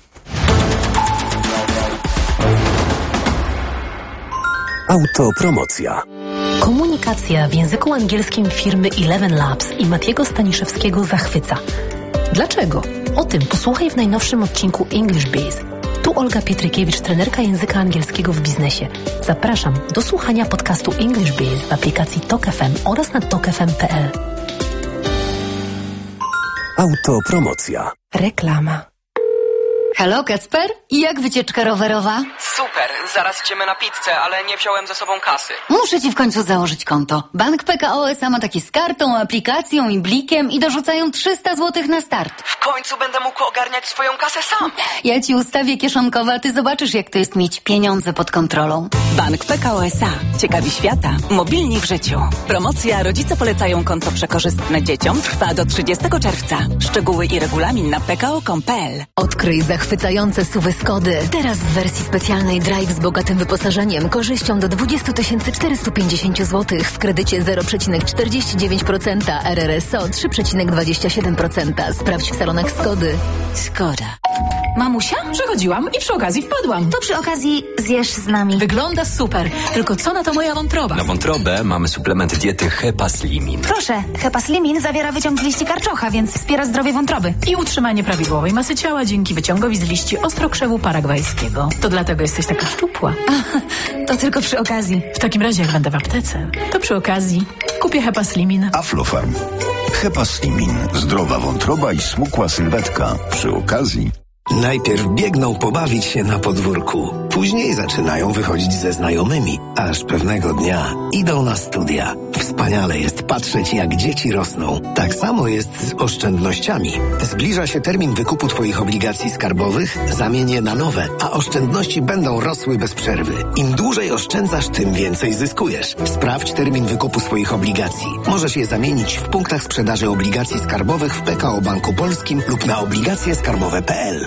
S9: Autopromocja. Komunikacja w języku angielskim firmy Eleven Labs i Matiego Staniszewskiego zachwyca. Dlaczego? O tym posłuchaj w najnowszym odcinku English Biz. Tu Olga Pietrykiewicz, trenerka języka angielskiego w biznesie. Zapraszam do słuchania podcastu English Biz w aplikacji TOK FM oraz na tokfm.pl. Autopromocja. Reklama.
S23: Halo, Kacper? Jak wycieczka rowerowa?
S10: Super, zaraz idziemy na pizzę, ale nie wziąłem ze sobą kasy.
S23: Muszę ci w końcu założyć konto. Bank PKO SA ma taki z kartą, aplikacją i blikiem i dorzucają 300 zł na start.
S10: W końcu będę mógł ogarniać swoją kasę sam.
S23: Ja ci ustawię kieszonkowe, a ty zobaczysz, jak to jest mieć pieniądze pod kontrolą.
S22: Bank PKO SA. Ciekawi świata. Mobilni w życiu. Promocja Rodzice polecają konto przekorzystne dzieciom trwa do 30 czerwca. Szczegóły i regulamin na pko.com.pl.
S9: Odkryj zachwycające SUV-y Skody. Teraz w wersji specjalnej Drive z bogatym wyposażeniem, korzyścią do 20 450 zł w kredycie 0,49%, RRSO 3,27%. Sprawdź w salonach Skody.
S23: Skoda.
S11: Mamusia? Przechodziłam i przy okazji wpadłam.
S23: To przy okazji zjesz z nami.
S11: Wygląda super. Tylko co na to moja wątroba?
S13: Na wątrobę mamy suplement diety Hepaslimin.
S23: Proszę, Hepaslimin zawiera wyciąg z liści karczocha, więc wspiera zdrowie wątroby.
S11: I utrzymanie prawidłowej masy ciała dzięki wyciągowi z liści ostrokrzewu paragwajskiego. To dlatego jesteś taka szczupła.
S23: To tylko przy okazji.
S11: W takim razie, jak będę w aptece, to przy okazji kupię Hepaslimin.
S14: Aflofarm. Hepaslimin. Zdrowa wątroba i smukła sylwetka. Przy okazji.
S26: Najpierw biegną pobawić się na podwórku. Później zaczynają wychodzić ze znajomymi. Aż pewnego dnia idą na studia. Wspaniale jest patrzeć, jak dzieci rosną. Tak samo jest z oszczędnościami. Zbliża się termin wykupu Twoich obligacji skarbowych, zamień je na nowe, a oszczędności będą rosły bez przerwy. Im dłużej oszczędzasz, tym więcej zyskujesz. Sprawdź termin wykupu swoich obligacji. Możesz je zamienić w punktach sprzedaży obligacji skarbowych w PKO Banku Polskim lub na obligacjeskarbowe.pl.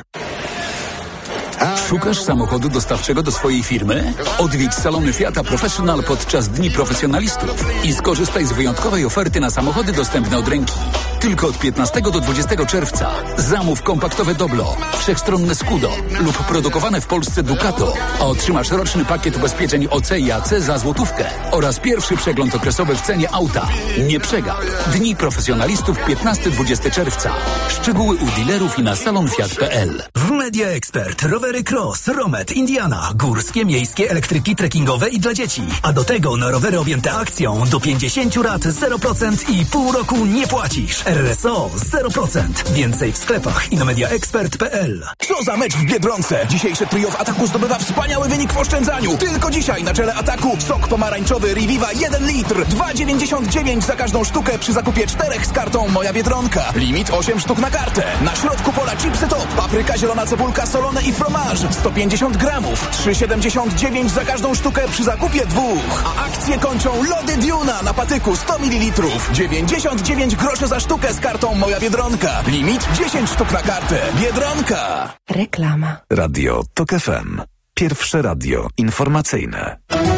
S25: Szukasz samochodu dostawczego do swojej firmy? Odwiedź salony Fiata Professional podczas Dni Profesjonalistów i skorzystaj z wyjątkowej oferty na samochody dostępne od ręki. Tylko od 15 do 20 czerwca. Zamów kompaktowe Doblo, wszechstronne Scudo lub produkowane w Polsce Ducato, a otrzymasz roczny pakiet ubezpieczeń OC i AC za złotówkę oraz pierwszy przegląd okresowy w cenie auta. Nie przegap. Dni Profesjonalistów 15-20 czerwca. Szczegóły u dealerów i na salonfiat.pl.
S27: W Media Expert rowery Cross, Romet, Indiana, górskie, miejskie, elektryki, trekkingowe i dla dzieci. A do tego na rowery objęte akcją do 50 rat 0% i pół roku nie płacisz. RSO 0%. Więcej w sklepach i na mediaexpert.pl.
S28: Co za mecz w Biedronce! Dzisiejsze trio w Ataku zdobywa wspaniały wynik w oszczędzaniu. Tylko dzisiaj na czele Ataku sok pomarańczowy Reviva 1 litr. 2,99 za każdą sztukę przy zakupie 4 z kartą Moja Biedronka. Limit 8 sztuk na kartę. Na środku pola chipsy top, papryka, zielona cebulka, solone i fromage. 150 gramów. 3,79 za każdą sztukę przy zakupie 2. A akcje kończą lody Duna na patyku 100 ml. 99 groszy za sztukę z kartą Moja Biedronka. Limit 10 sztuk na kartę. Biedronka.
S9: Reklama.
S14: Radio TOK FM. Pierwsze radio informacyjne.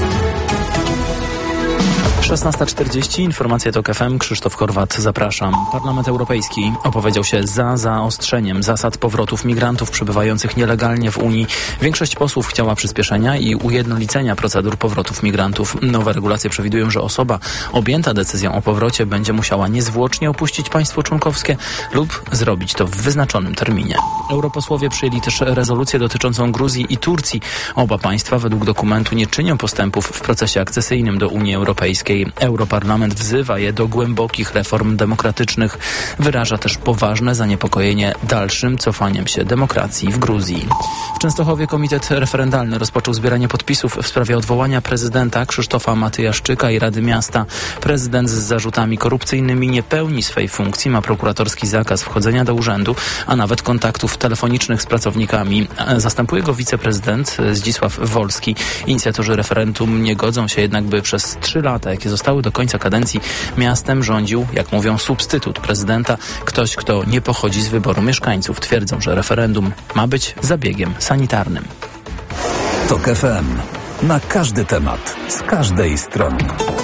S15: 16:40, informacje TOK FM, Krzysztof Horwat, zapraszam. Parlament Europejski opowiedział się za zaostrzeniem zasad powrotów migrantów przebywających nielegalnie w Unii. Większość posłów chciała przyspieszenia i ujednolicenia procedur powrotów migrantów. Nowe regulacje przewidują, że osoba objęta decyzją o powrocie będzie musiała niezwłocznie opuścić państwo członkowskie lub zrobić to w wyznaczonym terminie. Europosłowie przyjęli też rezolucję dotyczącą Gruzji i Turcji. Oba państwa według dokumentu nie czynią postępów w procesie akcesyjnym do Unii Europejskiej.
S2: Europejskiej. Europarlament wzywa je do głębokich reform demokratycznych. Wyraża też poważne zaniepokojenie dalszym cofaniem się demokracji w Gruzji. W Częstochowie Komitet Referendalny rozpoczął zbieranie podpisów w sprawie odwołania prezydenta Krzysztofa Matyjaszczyka i Rady Miasta. Prezydent z zarzutami korupcyjnymi nie pełni swej funkcji, ma prokuratorski zakaz wchodzenia do urzędu, a nawet kontaktów telefonicznych z pracownikami. Zastępuje go wiceprezydent Zdzisław Wolski. Inicjatorzy referendum nie godzą się jednak, by przez 3 lata, jakie zostały do końca kadencji, miastem rządził, jak mówią, substytut prezydenta, ktoś, kto nie pochodzi z wyboru mieszkańców. Twierdzą, że referendum ma być zabiegiem sanitarnym.
S27: TOK FM. Na każdy temat, z każdej strony.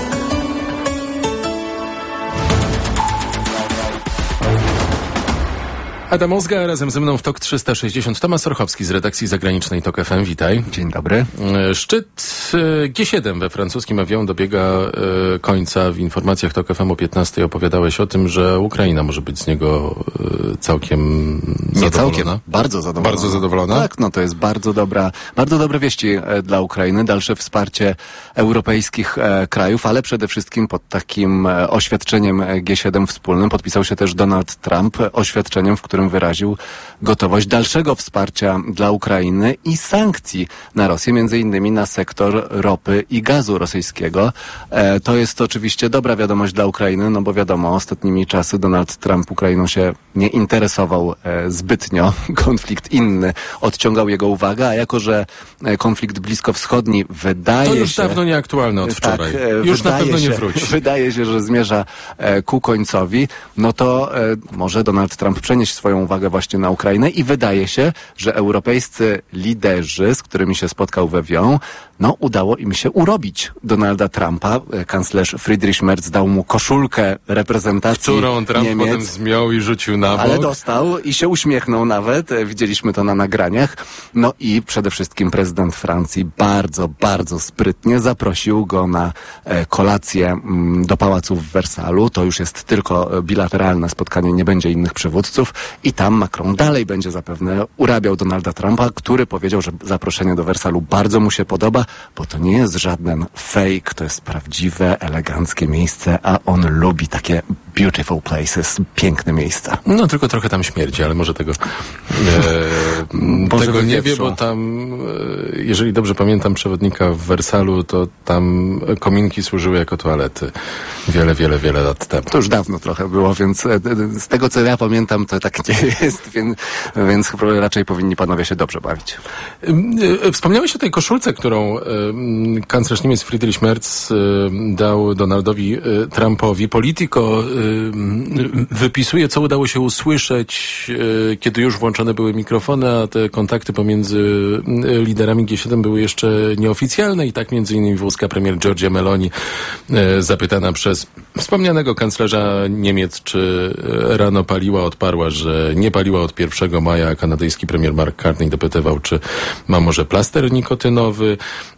S4: Adam Ozga, razem ze mną w TOK 360. Tomasz Orchowski z redakcji zagranicznej TOK FM. Witaj.
S12: Dzień dobry.
S4: Szczyt G7 we francuskim Avion dobiega końca. W informacjach TOK FM o 15 opowiadałeś o tym, że Ukraina może być z niego całkiem zadowolona.
S12: Bardzo zadowolona.
S4: Bardzo zadowolona?
S12: Tak, no to jest bardzo dobre wieści dla Ukrainy. Dalsze wsparcie europejskich krajów, ale przede wszystkim pod takim oświadczeniem G7 wspólnym podpisał się też Donald Trump. Oświadczeniem, w którym wyraził gotowość dalszego wsparcia dla Ukrainy i sankcji na Rosję, między innymi na sektor ropy i gazu rosyjskiego. To jest oczywiście dobra wiadomość dla Ukrainy, no bo wiadomo, ostatnimi czasy Donald Trump Ukrainą się nie interesował zbytnio. Konflikt inny odciągał jego uwagę, a jako że konflikt bliskowschodni wydaje się...
S4: To już dawno nieaktualne od wczoraj. Już na pewno nie wróci.
S12: Wydaje się, że zmierza ku końcowi, no to może Donald Trump przenieść swoją uwagę właśnie na Ukrainę i wydaje się, że europejscy liderzy, z którymi się spotkał we Avion, no udało im się urobić Donalda Trumpa. Kanclerz Friedrich Merz dał mu koszulkę reprezentacji
S4: którą Trump
S12: Niemiec.
S4: Potem zmiął i rzucił na bok.
S12: Ale dostał i się uśmiechnął nawet. Widzieliśmy to na nagraniach. No i przede wszystkim prezydent Francji bardzo sprytnie zaprosił go na kolację do pałacu w Wersalu. To już jest tylko bilateralne spotkanie, nie będzie innych przywódców. I tam Macron dalej będzie zapewne urabiał Donalda Trumpa, który powiedział, że zaproszenie do Wersalu bardzo mu się podoba, bo to nie jest żaden fake, to jest prawdziwe, eleganckie miejsce, a on lubi takie beautiful places, piękne miejsca.
S4: No tylko trochę tam śmierdzi, ale może tego tego nie wie, bo tam, jeżeli dobrze pamiętam przewodnika w Wersalu, to tam kominki służyły jako toalety wiele lat temu.
S12: To już dawno trochę było, więc z tego co ja pamiętam, to tak nie jest, więc chyba raczej powinni panowie się dobrze bawić.
S4: Wspomniałeś o tej koszulce, którą kanclerz Niemiec Friedrich Merz dał Donaldowi Trumpowi. Politico wypisuje, co udało się usłyszeć, kiedy już włączone były mikrofony, a te kontakty pomiędzy liderami G7 były jeszcze nieoficjalne i tak między innymi włoska premier Giorgia Meloni, zapytana przez wspomnianego kanclerza Niemiec, czy rano paliła, odparła, że nie paliła od 1 maja, a kanadyjski premier Mark Carney dopytywał, czy ma może plaster nikotynowy.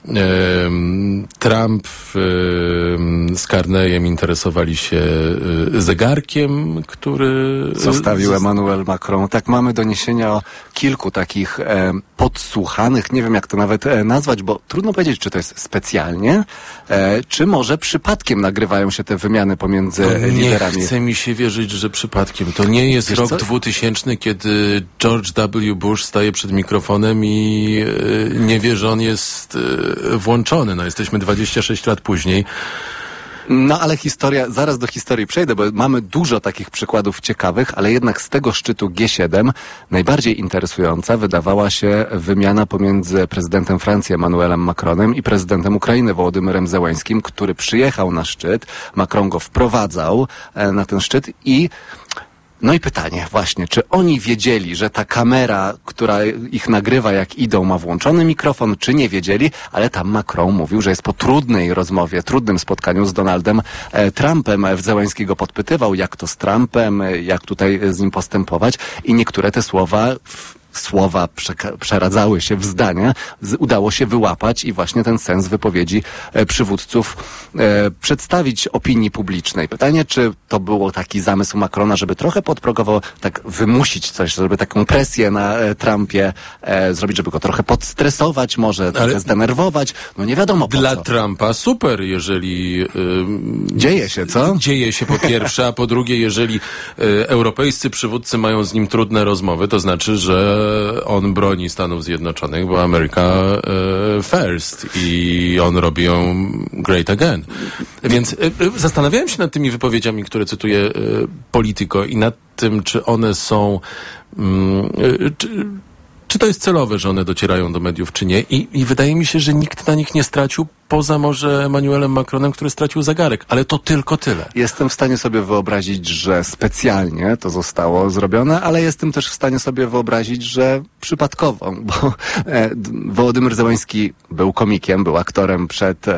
S4: Trump z Carneyem interesowali się zegarkiem, który
S12: zostawił Emmanuel Macron. Tak, mamy doniesienia o kilku takich podsłuchanych, nie wiem jak to nawet nazwać, bo trudno powiedzieć, czy to jest specjalnie, czy może przypadkiem nagrywają się te wymiany pomiędzy liderami.
S4: Nie chce mi się wierzyć, że przypadkiem. To nie jest rok 2000, kiedy George W. Bush staje przed mikrofonem i nie wie, że on jest włączony. No, jesteśmy 26 lat później.
S12: No ale historia, zaraz do historii przejdę, bo mamy dużo takich przykładów ciekawych, ale jednak z tego szczytu G7 najbardziej interesująca wydawała się wymiana pomiędzy prezydentem Francji Emmanuelem Macronem i prezydentem Ukrainy Wołodymyrem Zełańskim, który przyjechał na szczyt, Macron go wprowadzał na ten szczyt i no i pytanie właśnie, czy oni wiedzieli, że ta kamera, która ich nagrywa jak idą, ma włączony mikrofon, czy nie wiedzieli, ale tam Macron mówił, że jest po trudnej rozmowie, trudnym spotkaniu z Donaldem Trumpem. Zełański podpytywał, jak to z Trumpem, jak tutaj z nim postępować i niektóre te słowa słowa przeradzały się w zdania, udało się wyłapać i właśnie ten sens wypowiedzi przywódców przedstawić opinii publicznej. Pytanie, czy to było taki zamysł Macrona, żeby trochę podprogowo tak wymusić coś, żeby taką presję na Trumpie zrobić, żeby go trochę podstresować, może trochę zdenerwować. No nie wiadomo po
S4: Dla
S12: co.
S4: Trumpa super, jeżeli...
S12: dzieje się, co?
S4: Dzieje się po pierwsze, a po drugie, jeżeli europejscy przywódcy mają z nim trudne rozmowy, to znaczy, że on broni Stanów Zjednoczonych, bo America first i on robi ją great again. Więc zastanawiałem się nad tymi wypowiedziami, które cytuje Politico i nad tym, czy one są... Czy to jest celowe, że one docierają do mediów, czy nie? I wydaje mi się, że nikt na nich nie stracił, poza może Emmanuelem Macronem, który stracił zegarek. Ale to tylko tyle.
S12: Jestem w stanie sobie wyobrazić, że specjalnie to zostało zrobione, ale jestem też w stanie sobie wyobrazić, że przypadkowo, bo Wołodymyr Zełański był komikiem, był aktorem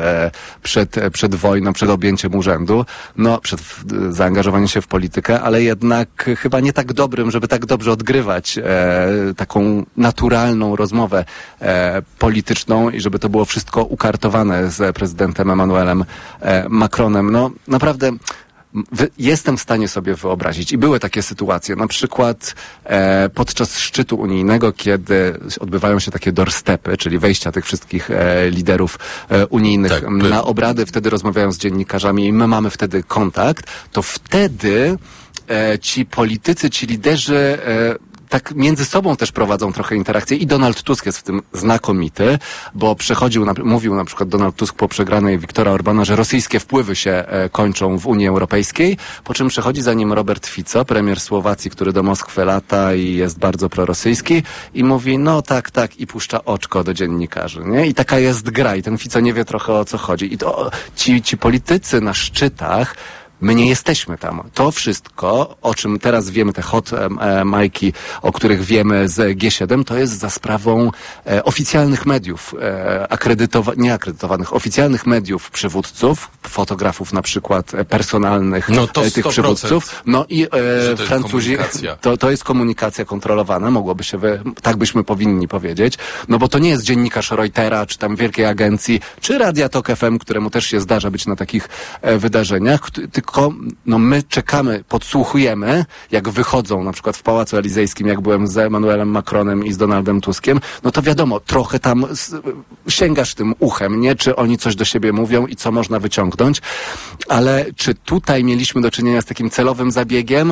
S12: przed wojną, przed objęciem urzędu, przed zaangażowaniem się w politykę, ale jednak chyba nie tak dobrym, żeby tak dobrze odgrywać taką naturalną rozmowę polityczną i żeby to było wszystko ukartowane z prezydentem Emmanuelem Macronem. Naprawdę jestem w stanie sobie wyobrazić i były takie sytuacje, na przykład podczas szczytu unijnego, kiedy odbywają się takie doorstepy, czyli wejścia tych wszystkich liderów unijnych na obrady, wtedy rozmawiają z dziennikarzami i my mamy wtedy kontakt, to wtedy ci politycy, ci liderzy tak między sobą też prowadzą trochę interakcje i Donald Tusk jest w tym znakomity, bo mówił na przykład Donald Tusk po przegranej Viktora Orbana, że rosyjskie wpływy się kończą w Unii Europejskiej, po czym przechodzi za nim Robert Fico, premier Słowacji, który do Moskwy lata i jest bardzo prorosyjski i mówi, tak i puszcza oczko do dziennikarzy, nie? I taka jest gra i ten Fico nie wie trochę o co chodzi. I to ci politycy na szczytach, my nie jesteśmy tam. To wszystko, o czym teraz wiemy, te hot majki, o których wiemy z G7, to jest za sprawą oficjalnych mediów, nieakredytowanych, oficjalnych mediów przywódców, fotografów na przykład personalnych tych przywódców. I Francuzi, to jest komunikacja kontrolowana, mogłoby się, tak byśmy powinni powiedzieć, bo to nie jest dziennikarz Reutera, czy tam wielkiej agencji, czy Radia Tok FM, któremu też się zdarza być na takich wydarzeniach, tylko my czekamy, podsłuchujemy, jak wychodzą na przykład w Pałacu Elizejskim, jak byłem z Emmanuelem Macronem i z Donaldem Tuskiem, to wiadomo, trochę tam sięgasz tym uchem, nie? Czy oni coś do siebie mówią i co można wyciągnąć, ale czy tutaj mieliśmy do czynienia z takim celowym zabiegiem?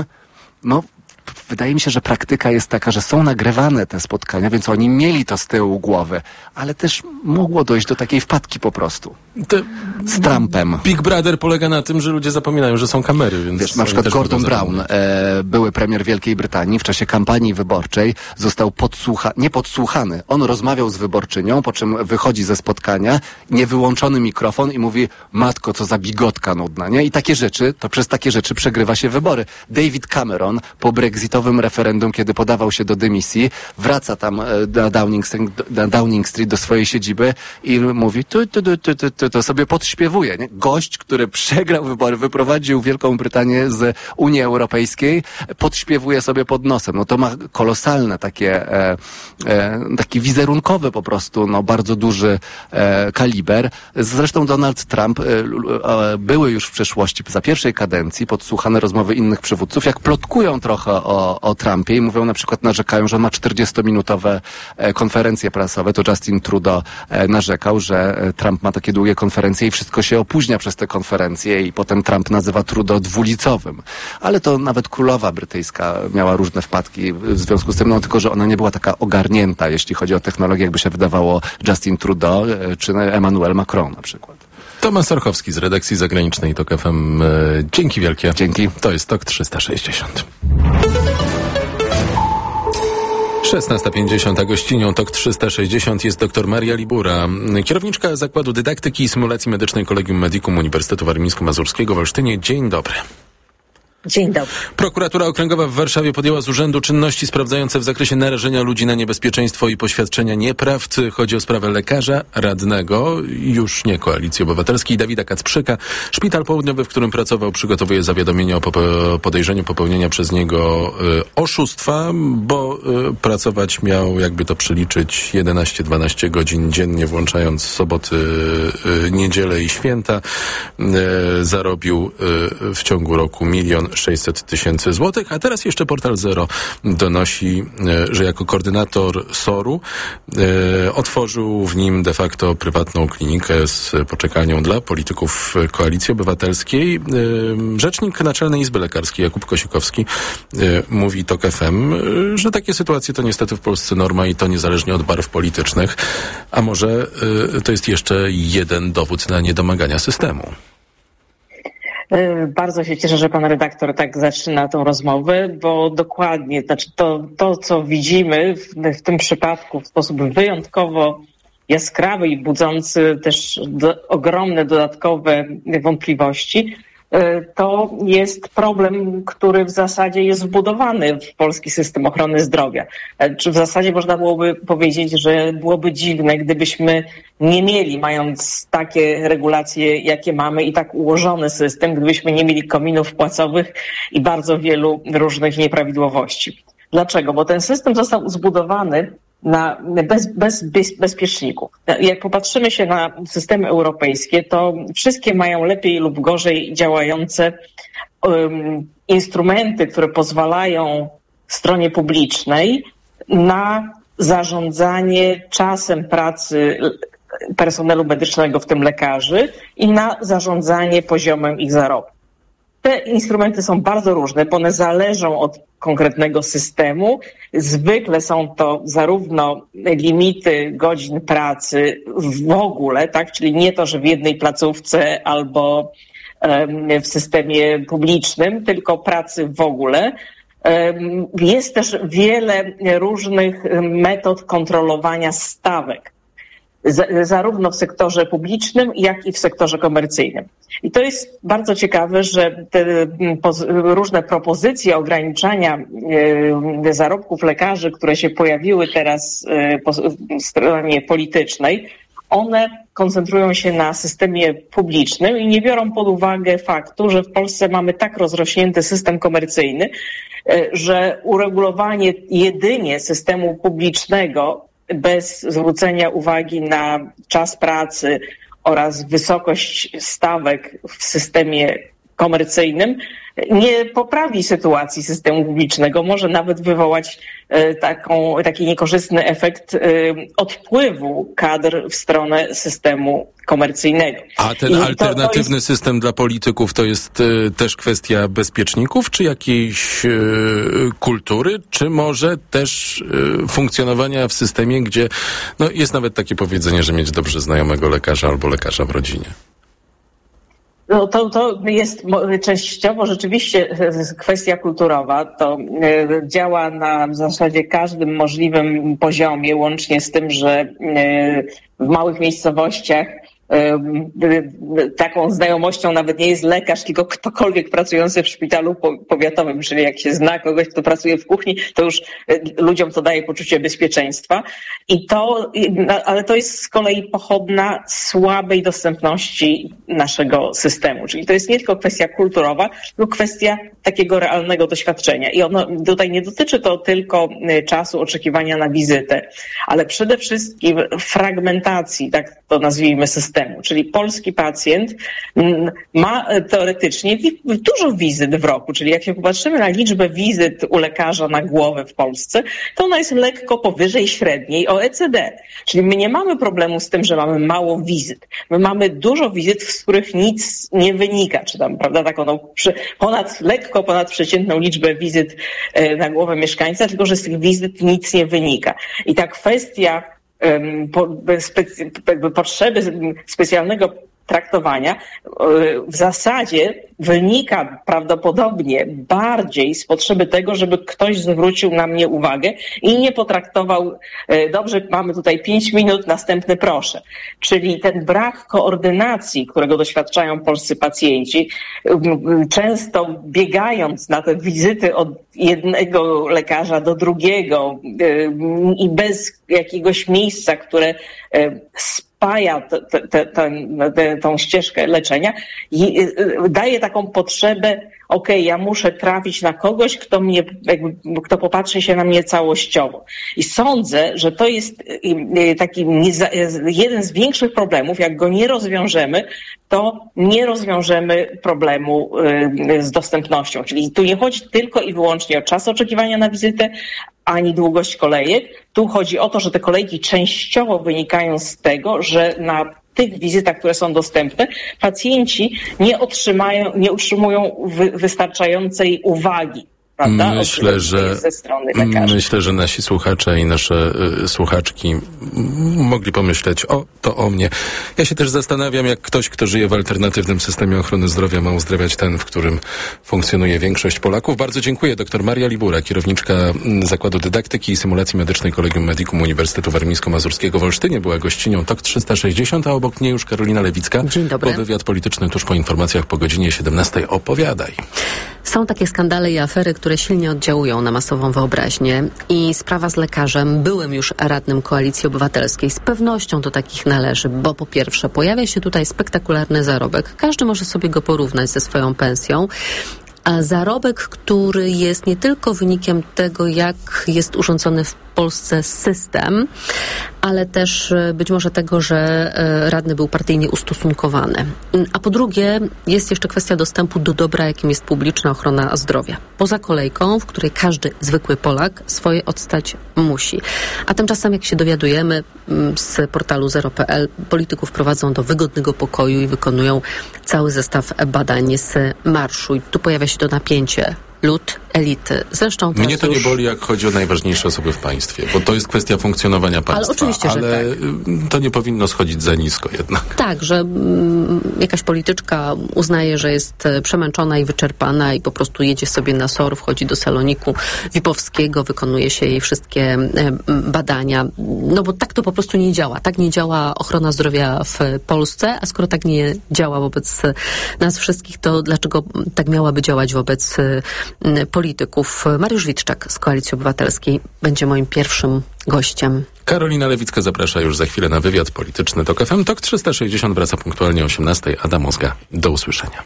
S12: Wydaje mi się, że praktyka jest taka, że są nagrywane te spotkania, więc oni mieli to z tyłu głowy, ale też mogło dojść do takiej wpadki po prostu. Z Trumpem.
S4: Big Brother polega na tym, że ludzie zapominają, że są kamery, więc...
S12: Wiesz, na przykład Gordon Brown, były premier Wielkiej Brytanii, w czasie kampanii wyborczej został podsłuchany. On rozmawiał z wyborczynią, po czym wychodzi ze spotkania, niewyłączony mikrofon i mówi, matko, co za bigotka nudna, nie? I przez takie rzeczy przegrywa się wybory. David Cameron po brexitowym referendum, kiedy podawał się do dymisji, wraca tam na Downing Street do swojej siedziby i mówi to sobie podśpiewuje, nie? Gość, który przegrał wybory, wyprowadził Wielką Brytanię z Unii Europejskiej, podśpiewuje sobie pod nosem. To ma kolosalne taki wizerunkowy po prostu, bardzo duży kaliber. Zresztą Donald Trump były już w przeszłości, za pierwszej kadencji, podsłuchane rozmowy innych przywódców, jak plotkują trochę o Trumpie i mówią, na przykład narzekają, że on ma 40-minutowe konferencje prasowe. To Justin Trudeau narzekał, że Trump ma takie długie konferencje i wszystko się opóźnia przez te konferencje i potem Trump nazywa Trudeau dwulicowym. Ale to nawet królowa brytyjska miała różne wpadki w związku z tym, tylko że ona nie była taka ogarnięta, jeśli chodzi o technologię, jakby się wydawało Justin Trudeau czy Emmanuel Macron na przykład.
S4: Tomasz Sorchowski z redakcji zagranicznej TOK FM. Dzięki wielkie.
S12: Dzięki.
S4: To jest TOK 360. 16:50, a gościnią TOK 360 jest dr Maria Libura, kierowniczka Zakładu Dydaktyki i Symulacji Medycznej Collegium Medicum Uniwersytetu Warmińsko-Mazurskiego w Olsztynie. Dzień dobry.
S5: Dzień dobry.
S4: Prokuratura Okręgowa w Warszawie podjęła z urzędu czynności sprawdzające w zakresie narażenia ludzi na niebezpieczeństwo i poświadczenia nieprawd. Chodzi o sprawę lekarza, radnego, już nie Koalicji Obywatelskiej, Dawida Kacprzyka. Szpital południowy, w którym pracował, przygotowuje zawiadomienie o podejrzeniu popełnienia przez niego oszustwa, bo pracować miał, jakby to przeliczyć, 11-12 godzin dziennie, włączając soboty, niedzielę i święta. Zarobił w ciągu roku 1 600 000 złotych, a teraz jeszcze portal Zero donosi, że jako koordynator SOR-u otworzył w nim de facto prywatną klinikę z poczekalnią dla polityków Koalicji Obywatelskiej. Rzecznik Naczelnej Izby Lekarskiej Jakub Kosikowski mówi TOK FM, że takie sytuacje to niestety w Polsce norma i to niezależnie od barw politycznych, a może to jest jeszcze jeden dowód na niedomagania systemu.
S5: Bardzo się cieszę, że pan redaktor tak zaczyna tą rozmowę, bo dokładnie, znaczy to co widzimy w tym przypadku w sposób wyjątkowo jaskrawy i budzący też ogromne dodatkowe wątpliwości, to jest problem, który w zasadzie jest wbudowany w polski system ochrony zdrowia. Czy w zasadzie można byłoby powiedzieć, że byłoby dziwne, gdybyśmy nie mieli, mając takie regulacje, jakie mamy i tak ułożony system, gdybyśmy nie mieli kominów płacowych i bardzo wielu różnych nieprawidłowości. Dlaczego? Bo ten system został zbudowany bez bezpieczników. Jak popatrzymy się na systemy europejskie, to wszystkie mają lepiej lub gorzej działające instrumenty, które pozwalają stronie publicznej na zarządzanie czasem pracy personelu medycznego, w tym lekarzy, i na zarządzanie poziomem ich zarobku. Te instrumenty są bardzo różne, bo one zależą od konkretnego systemu. Zwykle są to zarówno limity godzin pracy w ogóle, tak, czyli nie to, że w jednej placówce albo w systemie publicznym, tylko pracy w ogóle. Jest też wiele różnych metod kontrolowania stawek, zarówno w sektorze publicznym, jak i w sektorze komercyjnym. I to jest bardzo ciekawe, że te różne propozycje ograniczania zarobków lekarzy, które się pojawiły teraz po stronie politycznej, one koncentrują się na systemie publicznym i nie biorą pod uwagę faktu, że w Polsce mamy tak rozrośnięty system komercyjny, że uregulowanie jedynie systemu publicznego bez zwrócenia uwagi na czas pracy oraz wysokość stawek w systemie komercyjnym nie poprawi sytuacji systemu publicznego, może nawet wywołać taki niekorzystny efekt odpływu kadr w stronę systemu komercyjnego.
S4: A ten alternatywny system dla polityków to jest też kwestia bezpieczników, czy jakiejś kultury, czy może też funkcjonowania w systemie, gdzie jest nawet takie powiedzenie, że mieć dobrze znajomego lekarza albo lekarza w rodzinie?
S5: No to jest częściowo rzeczywiście kwestia kulturowa. To działa na w zasadzie każdym możliwym poziomie, łącznie z tym, że w małych miejscowościach taką znajomością nawet nie jest lekarz, tylko ktokolwiek pracujący w szpitalu powiatowym, czyli jak się zna kogoś, kto pracuje w kuchni, to już ludziom to daje poczucie bezpieczeństwa. Ale to jest z kolei pochodna słabej dostępności naszego systemu. Czyli to jest nie tylko kwestia kulturowa, tylko kwestia takiego realnego doświadczenia. I ono tutaj nie dotyczy to tylko czasu oczekiwania na wizytę, ale przede wszystkim fragmentacji, tak to nazwijmy, systemu. Czyli polski pacjent ma teoretycznie dużo wizyt w roku, czyli jak się popatrzymy na liczbę wizyt u lekarza na głowę w Polsce, to ona jest lekko powyżej średniej OECD. Czyli my nie mamy problemu z tym, że mamy mało wizyt. My mamy dużo wizyt, z których nic nie wynika, czy tam, prawda, taką lekko ponad przeciętną liczbę wizyt na głowę mieszkańca, tylko że z tych wizyt nic nie wynika. I ta kwestia potrzeby specjalnego traktowania w zasadzie wynika prawdopodobnie bardziej z potrzeby tego, żeby ktoś zwrócił na mnie uwagę i nie potraktował, dobrze, mamy tutaj 5 minut, następny proszę. Czyli ten brak koordynacji, którego doświadczają polscy pacjenci, często biegając na te wizyty od jednego lekarza do drugiego i bez jakiegoś miejsca, które spaja tą ścieżkę leczenia, daje taką potrzebę, ja muszę trafić na kogoś, kto popatrzy się na mnie całościowo. I sądzę, że to jest taki jeden z większych problemów. Jak go nie rozwiążemy, to nie rozwiążemy problemu z dostępnością. Czyli tu nie chodzi tylko i wyłącznie o czas oczekiwania na wizytę, ani długość kolejek. Tu chodzi o to, że te kolejki częściowo wynikają z tego, że na tych wizytach, które są dostępne, pacjenci nie utrzymują wystarczającej uwagi. Prawda?
S4: Myślę, że nasi słuchacze i nasze słuchaczki mogli pomyśleć, to o mnie. Ja się też zastanawiam, jak ktoś, kto żyje w alternatywnym systemie ochrony zdrowia, ma uzdrawiać ten, w którym funkcjonuje większość Polaków. Bardzo dziękuję. Dr Maria Libura, kierowniczka Zakładu Dydaktyki i Symulacji Medycznej Collegium Medicum Uniwersytetu Warmińsko-Mazurskiego w Olsztynie, była gościnią TOK 360, a obok mnie już Karolina Lewicka.
S6: Dzień dobry.
S4: Po wywiad polityczny tuż po informacjach po godzinie 17. Opowiadaj.
S6: Są takie skandale i afery, które silnie oddziałują na masową wyobraźnię i sprawa z lekarzem, byłym już radnym Koalicji Obywatelskiej, z pewnością do takich należy, bo po pierwsze pojawia się tutaj spektakularny zarobek. Każdy może sobie go porównać ze swoją pensją. A zarobek, który jest nie tylko wynikiem tego, jak jest urządzony w Polsce system, ale też być może tego, że radny był partyjnie ustosunkowany. A po drugie jest jeszcze kwestia dostępu do dobra, jakim jest publiczna ochrona zdrowia. Poza kolejką, w której każdy zwykły Polak swoje odstać musi. A tymczasem, jak się dowiadujemy z portalu zero.pl, polityków prowadzą do wygodnego pokoju i wykonują cały zestaw badań z marszu. I tu pojawia się to napięcie. Lud, elity. Zresztą
S4: mnie to nie boli, jak chodzi o najważniejsze osoby w państwie, bo to jest kwestia funkcjonowania państwa.
S6: Ale oczywiście, że tak.
S4: To nie powinno schodzić za nisko jednak.
S6: Tak, że jakaś polityczka uznaje, że jest przemęczona i wyczerpana i po prostu jedzie sobie na SOR, wchodzi do saloniku VIP-owskiego, wykonuje się jej wszystkie badania. No bo tak to po prostu nie działa. Tak nie działa ochrona zdrowia w Polsce, a skoro tak nie działa wobec nas wszystkich, to dlaczego tak miałaby działać wobec polityków? Mariusz Witczak z Koalicji Obywatelskiej będzie moim pierwszym gościem.
S4: Karolina Lewicka zaprasza już za chwilę na wywiad polityczny TOK FM. TOK 360 wraca punktualnie o 18:00. Adam Mozga. Do usłyszenia.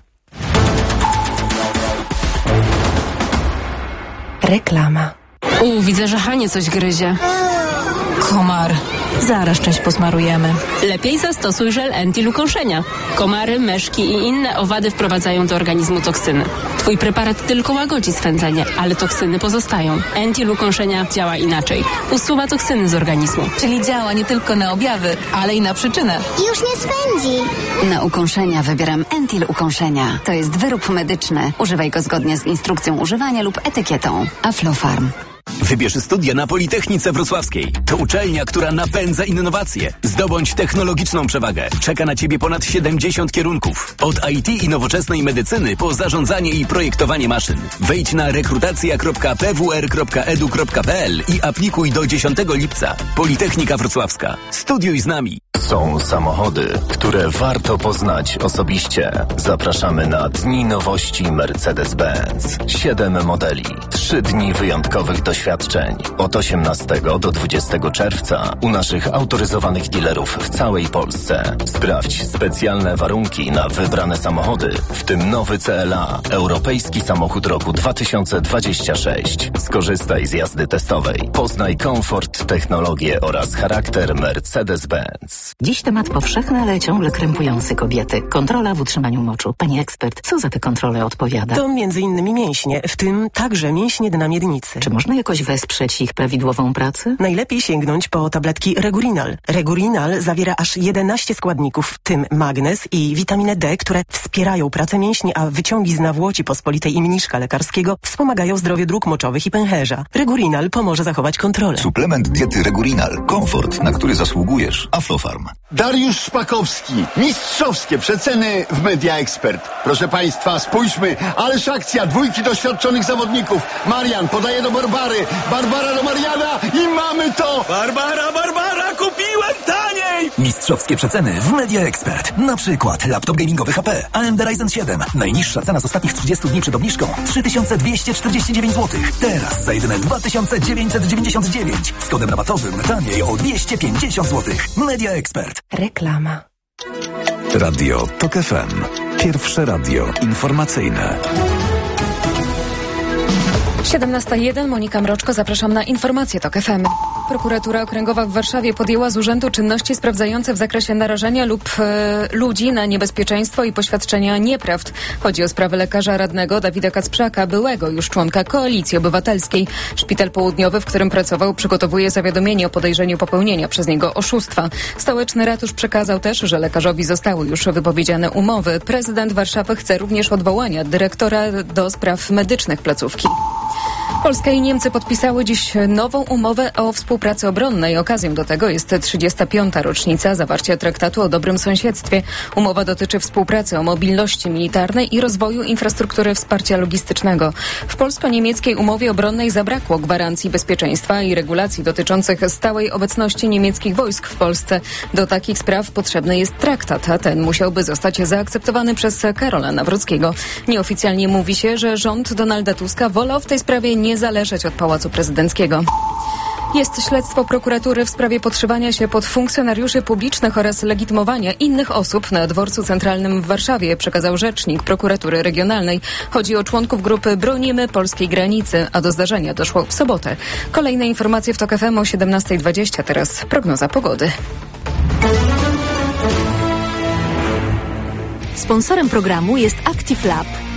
S16: Reklama. Widzę, że Hanie coś gryzie. Komar. Zaraz część posmarujemy.
S17: Lepiej zastosuj żel anti-lukąszenia. Komary, myszki i inne owady wprowadzają do organizmu toksyny. Twój preparat tylko łagodzi swędzenie, ale toksyny pozostają. Anti-lukąszenia działa inaczej. Usuwa toksyny z organizmu.
S16: Czyli działa nie tylko na objawy, ale i na przyczynę.
S18: Już nie swędzi.
S22: Na ukąszenia wybieram Entil Ukąszenia. To jest wyrób medyczny. Używaj go zgodnie z instrukcją używania lub etykietą. Aflofarm.
S27: Wybierz studia na Politechnice Wrocławskiej. To uczelnia, która napędza innowacje. Zdobądź technologiczną przewagę. Czeka na Ciebie ponad 70 kierunków. Od IT i nowoczesnej medycyny po zarządzanie i projektowanie maszyn. Wejdź na rekrutacja.pwr.edu.pl i aplikuj do 10 lipca. Politechnika Wrocławska. Studiuj z nami.
S14: Są samochody, które warto poznać osobiście. Zapraszamy na Dni Nowości Mercedes-Benz. 7 modeli, 3 dni wyjątkowych doświadczeń. Od 18 do 20 czerwca u naszych autoryzowanych dealerów w całej Polsce. Sprawdź specjalne warunki na wybrane samochody, w tym nowy CLA, europejski samochód roku 2026. Skorzystaj z jazdy testowej. Poznaj komfort, technologię oraz charakter Mercedes-Benz.
S19: Dziś temat powszechny, ale ciągle krępujący kobiety. Kontrola w utrzymaniu moczu. Pani ekspert, co za tę kontrolę odpowiada?
S20: To m.in. mięśnie, w tym także mięśnie dna miednicy.
S19: Czy można jakoś wesprzeć ich prawidłową pracę?
S20: Najlepiej sięgnąć po tabletki Regurinal. Regurinal zawiera aż 11 składników, w tym magnez i witaminę D, które wspierają pracę mięśni, a wyciągi z nawłoci pospolitej i mniszka lekarskiego wspomagają zdrowie dróg moczowych i pęcherza. Regurinal pomoże zachować kontrolę.
S14: Suplement diety Regurinal. Komfort, na który zasługujesz. Aflofarm.
S1: Aflofarm.
S3: Dariusz Szpakowski. Mistrzowskie przeceny w Media Expert. Proszę Państwa, spójrzmy. Ależ akcja. 2 doświadczonych zawodników. Marian podaje do Barbary. Barbara do Mariana i mamy to!
S27: Barbara, kupiłem taniej! Mistrzowskie przeceny w Media Expert. Na przykład laptop gamingowy HP AMD Ryzen 7. Najniższa cena z ostatnich 30 dni przed obniżką 3249 zł. Teraz za jedyne 2999. Z kodem rabatowym taniej o 250 zł. Media Expert.
S9: Reklama.
S1: Radio TOK FM. Pierwsze radio informacyjne.
S7: 17:01, Monika Mroczko, zapraszam na informacje TOK FM. Prokuratura Okręgowa w Warszawie podjęła z urzędu czynności sprawdzające w zakresie narażenia lub ludzi na niebezpieczeństwo i poświadczenia nieprawd. Chodzi o sprawę lekarza radnego Dawida Kacprzaka, byłego już członka Koalicji Obywatelskiej. Szpital Południowy, w którym pracował, przygotowuje zawiadomienie o podejrzeniu popełnienia przez niego oszustwa. Stołeczny ratusz przekazał też, że lekarzowi zostały już wypowiedziane umowy. Prezydent Warszawy chce również odwołania dyrektora do spraw medycznych placówki. Polska i Niemcy podpisały dziś nową umowę o współpracy obronnej. Okazją do tego jest 35. rocznica zawarcia traktatu o dobrym sąsiedztwie. Umowa dotyczy współpracy o mobilności militarnej i rozwoju infrastruktury wsparcia logistycznego. W polsko-niemieckiej umowie obronnej zabrakło gwarancji bezpieczeństwa i regulacji dotyczących stałej obecności niemieckich wojsk w Polsce. Do takich spraw potrzebny jest traktat, a ten musiałby zostać zaakceptowany przez Karola Nawrockiego. Nieoficjalnie mówi się, że rząd Donalda Tuska wolał w tej sprawie nie zależeć od Pałacu Prezydenckiego. Jest śledztwo prokuratury w sprawie podszywania się pod funkcjonariuszy publicznych oraz legitymowania innych osób na Dworcu Centralnym w Warszawie, przekazał rzecznik prokuratury regionalnej. Chodzi o członków grupy Bronimy Polskiej Granicy, a do zdarzenia doszło w sobotę. Kolejne informacje w TOK FM o 17:20. Teraz prognoza pogody.
S9: Sponsorem programu jest Active Lab,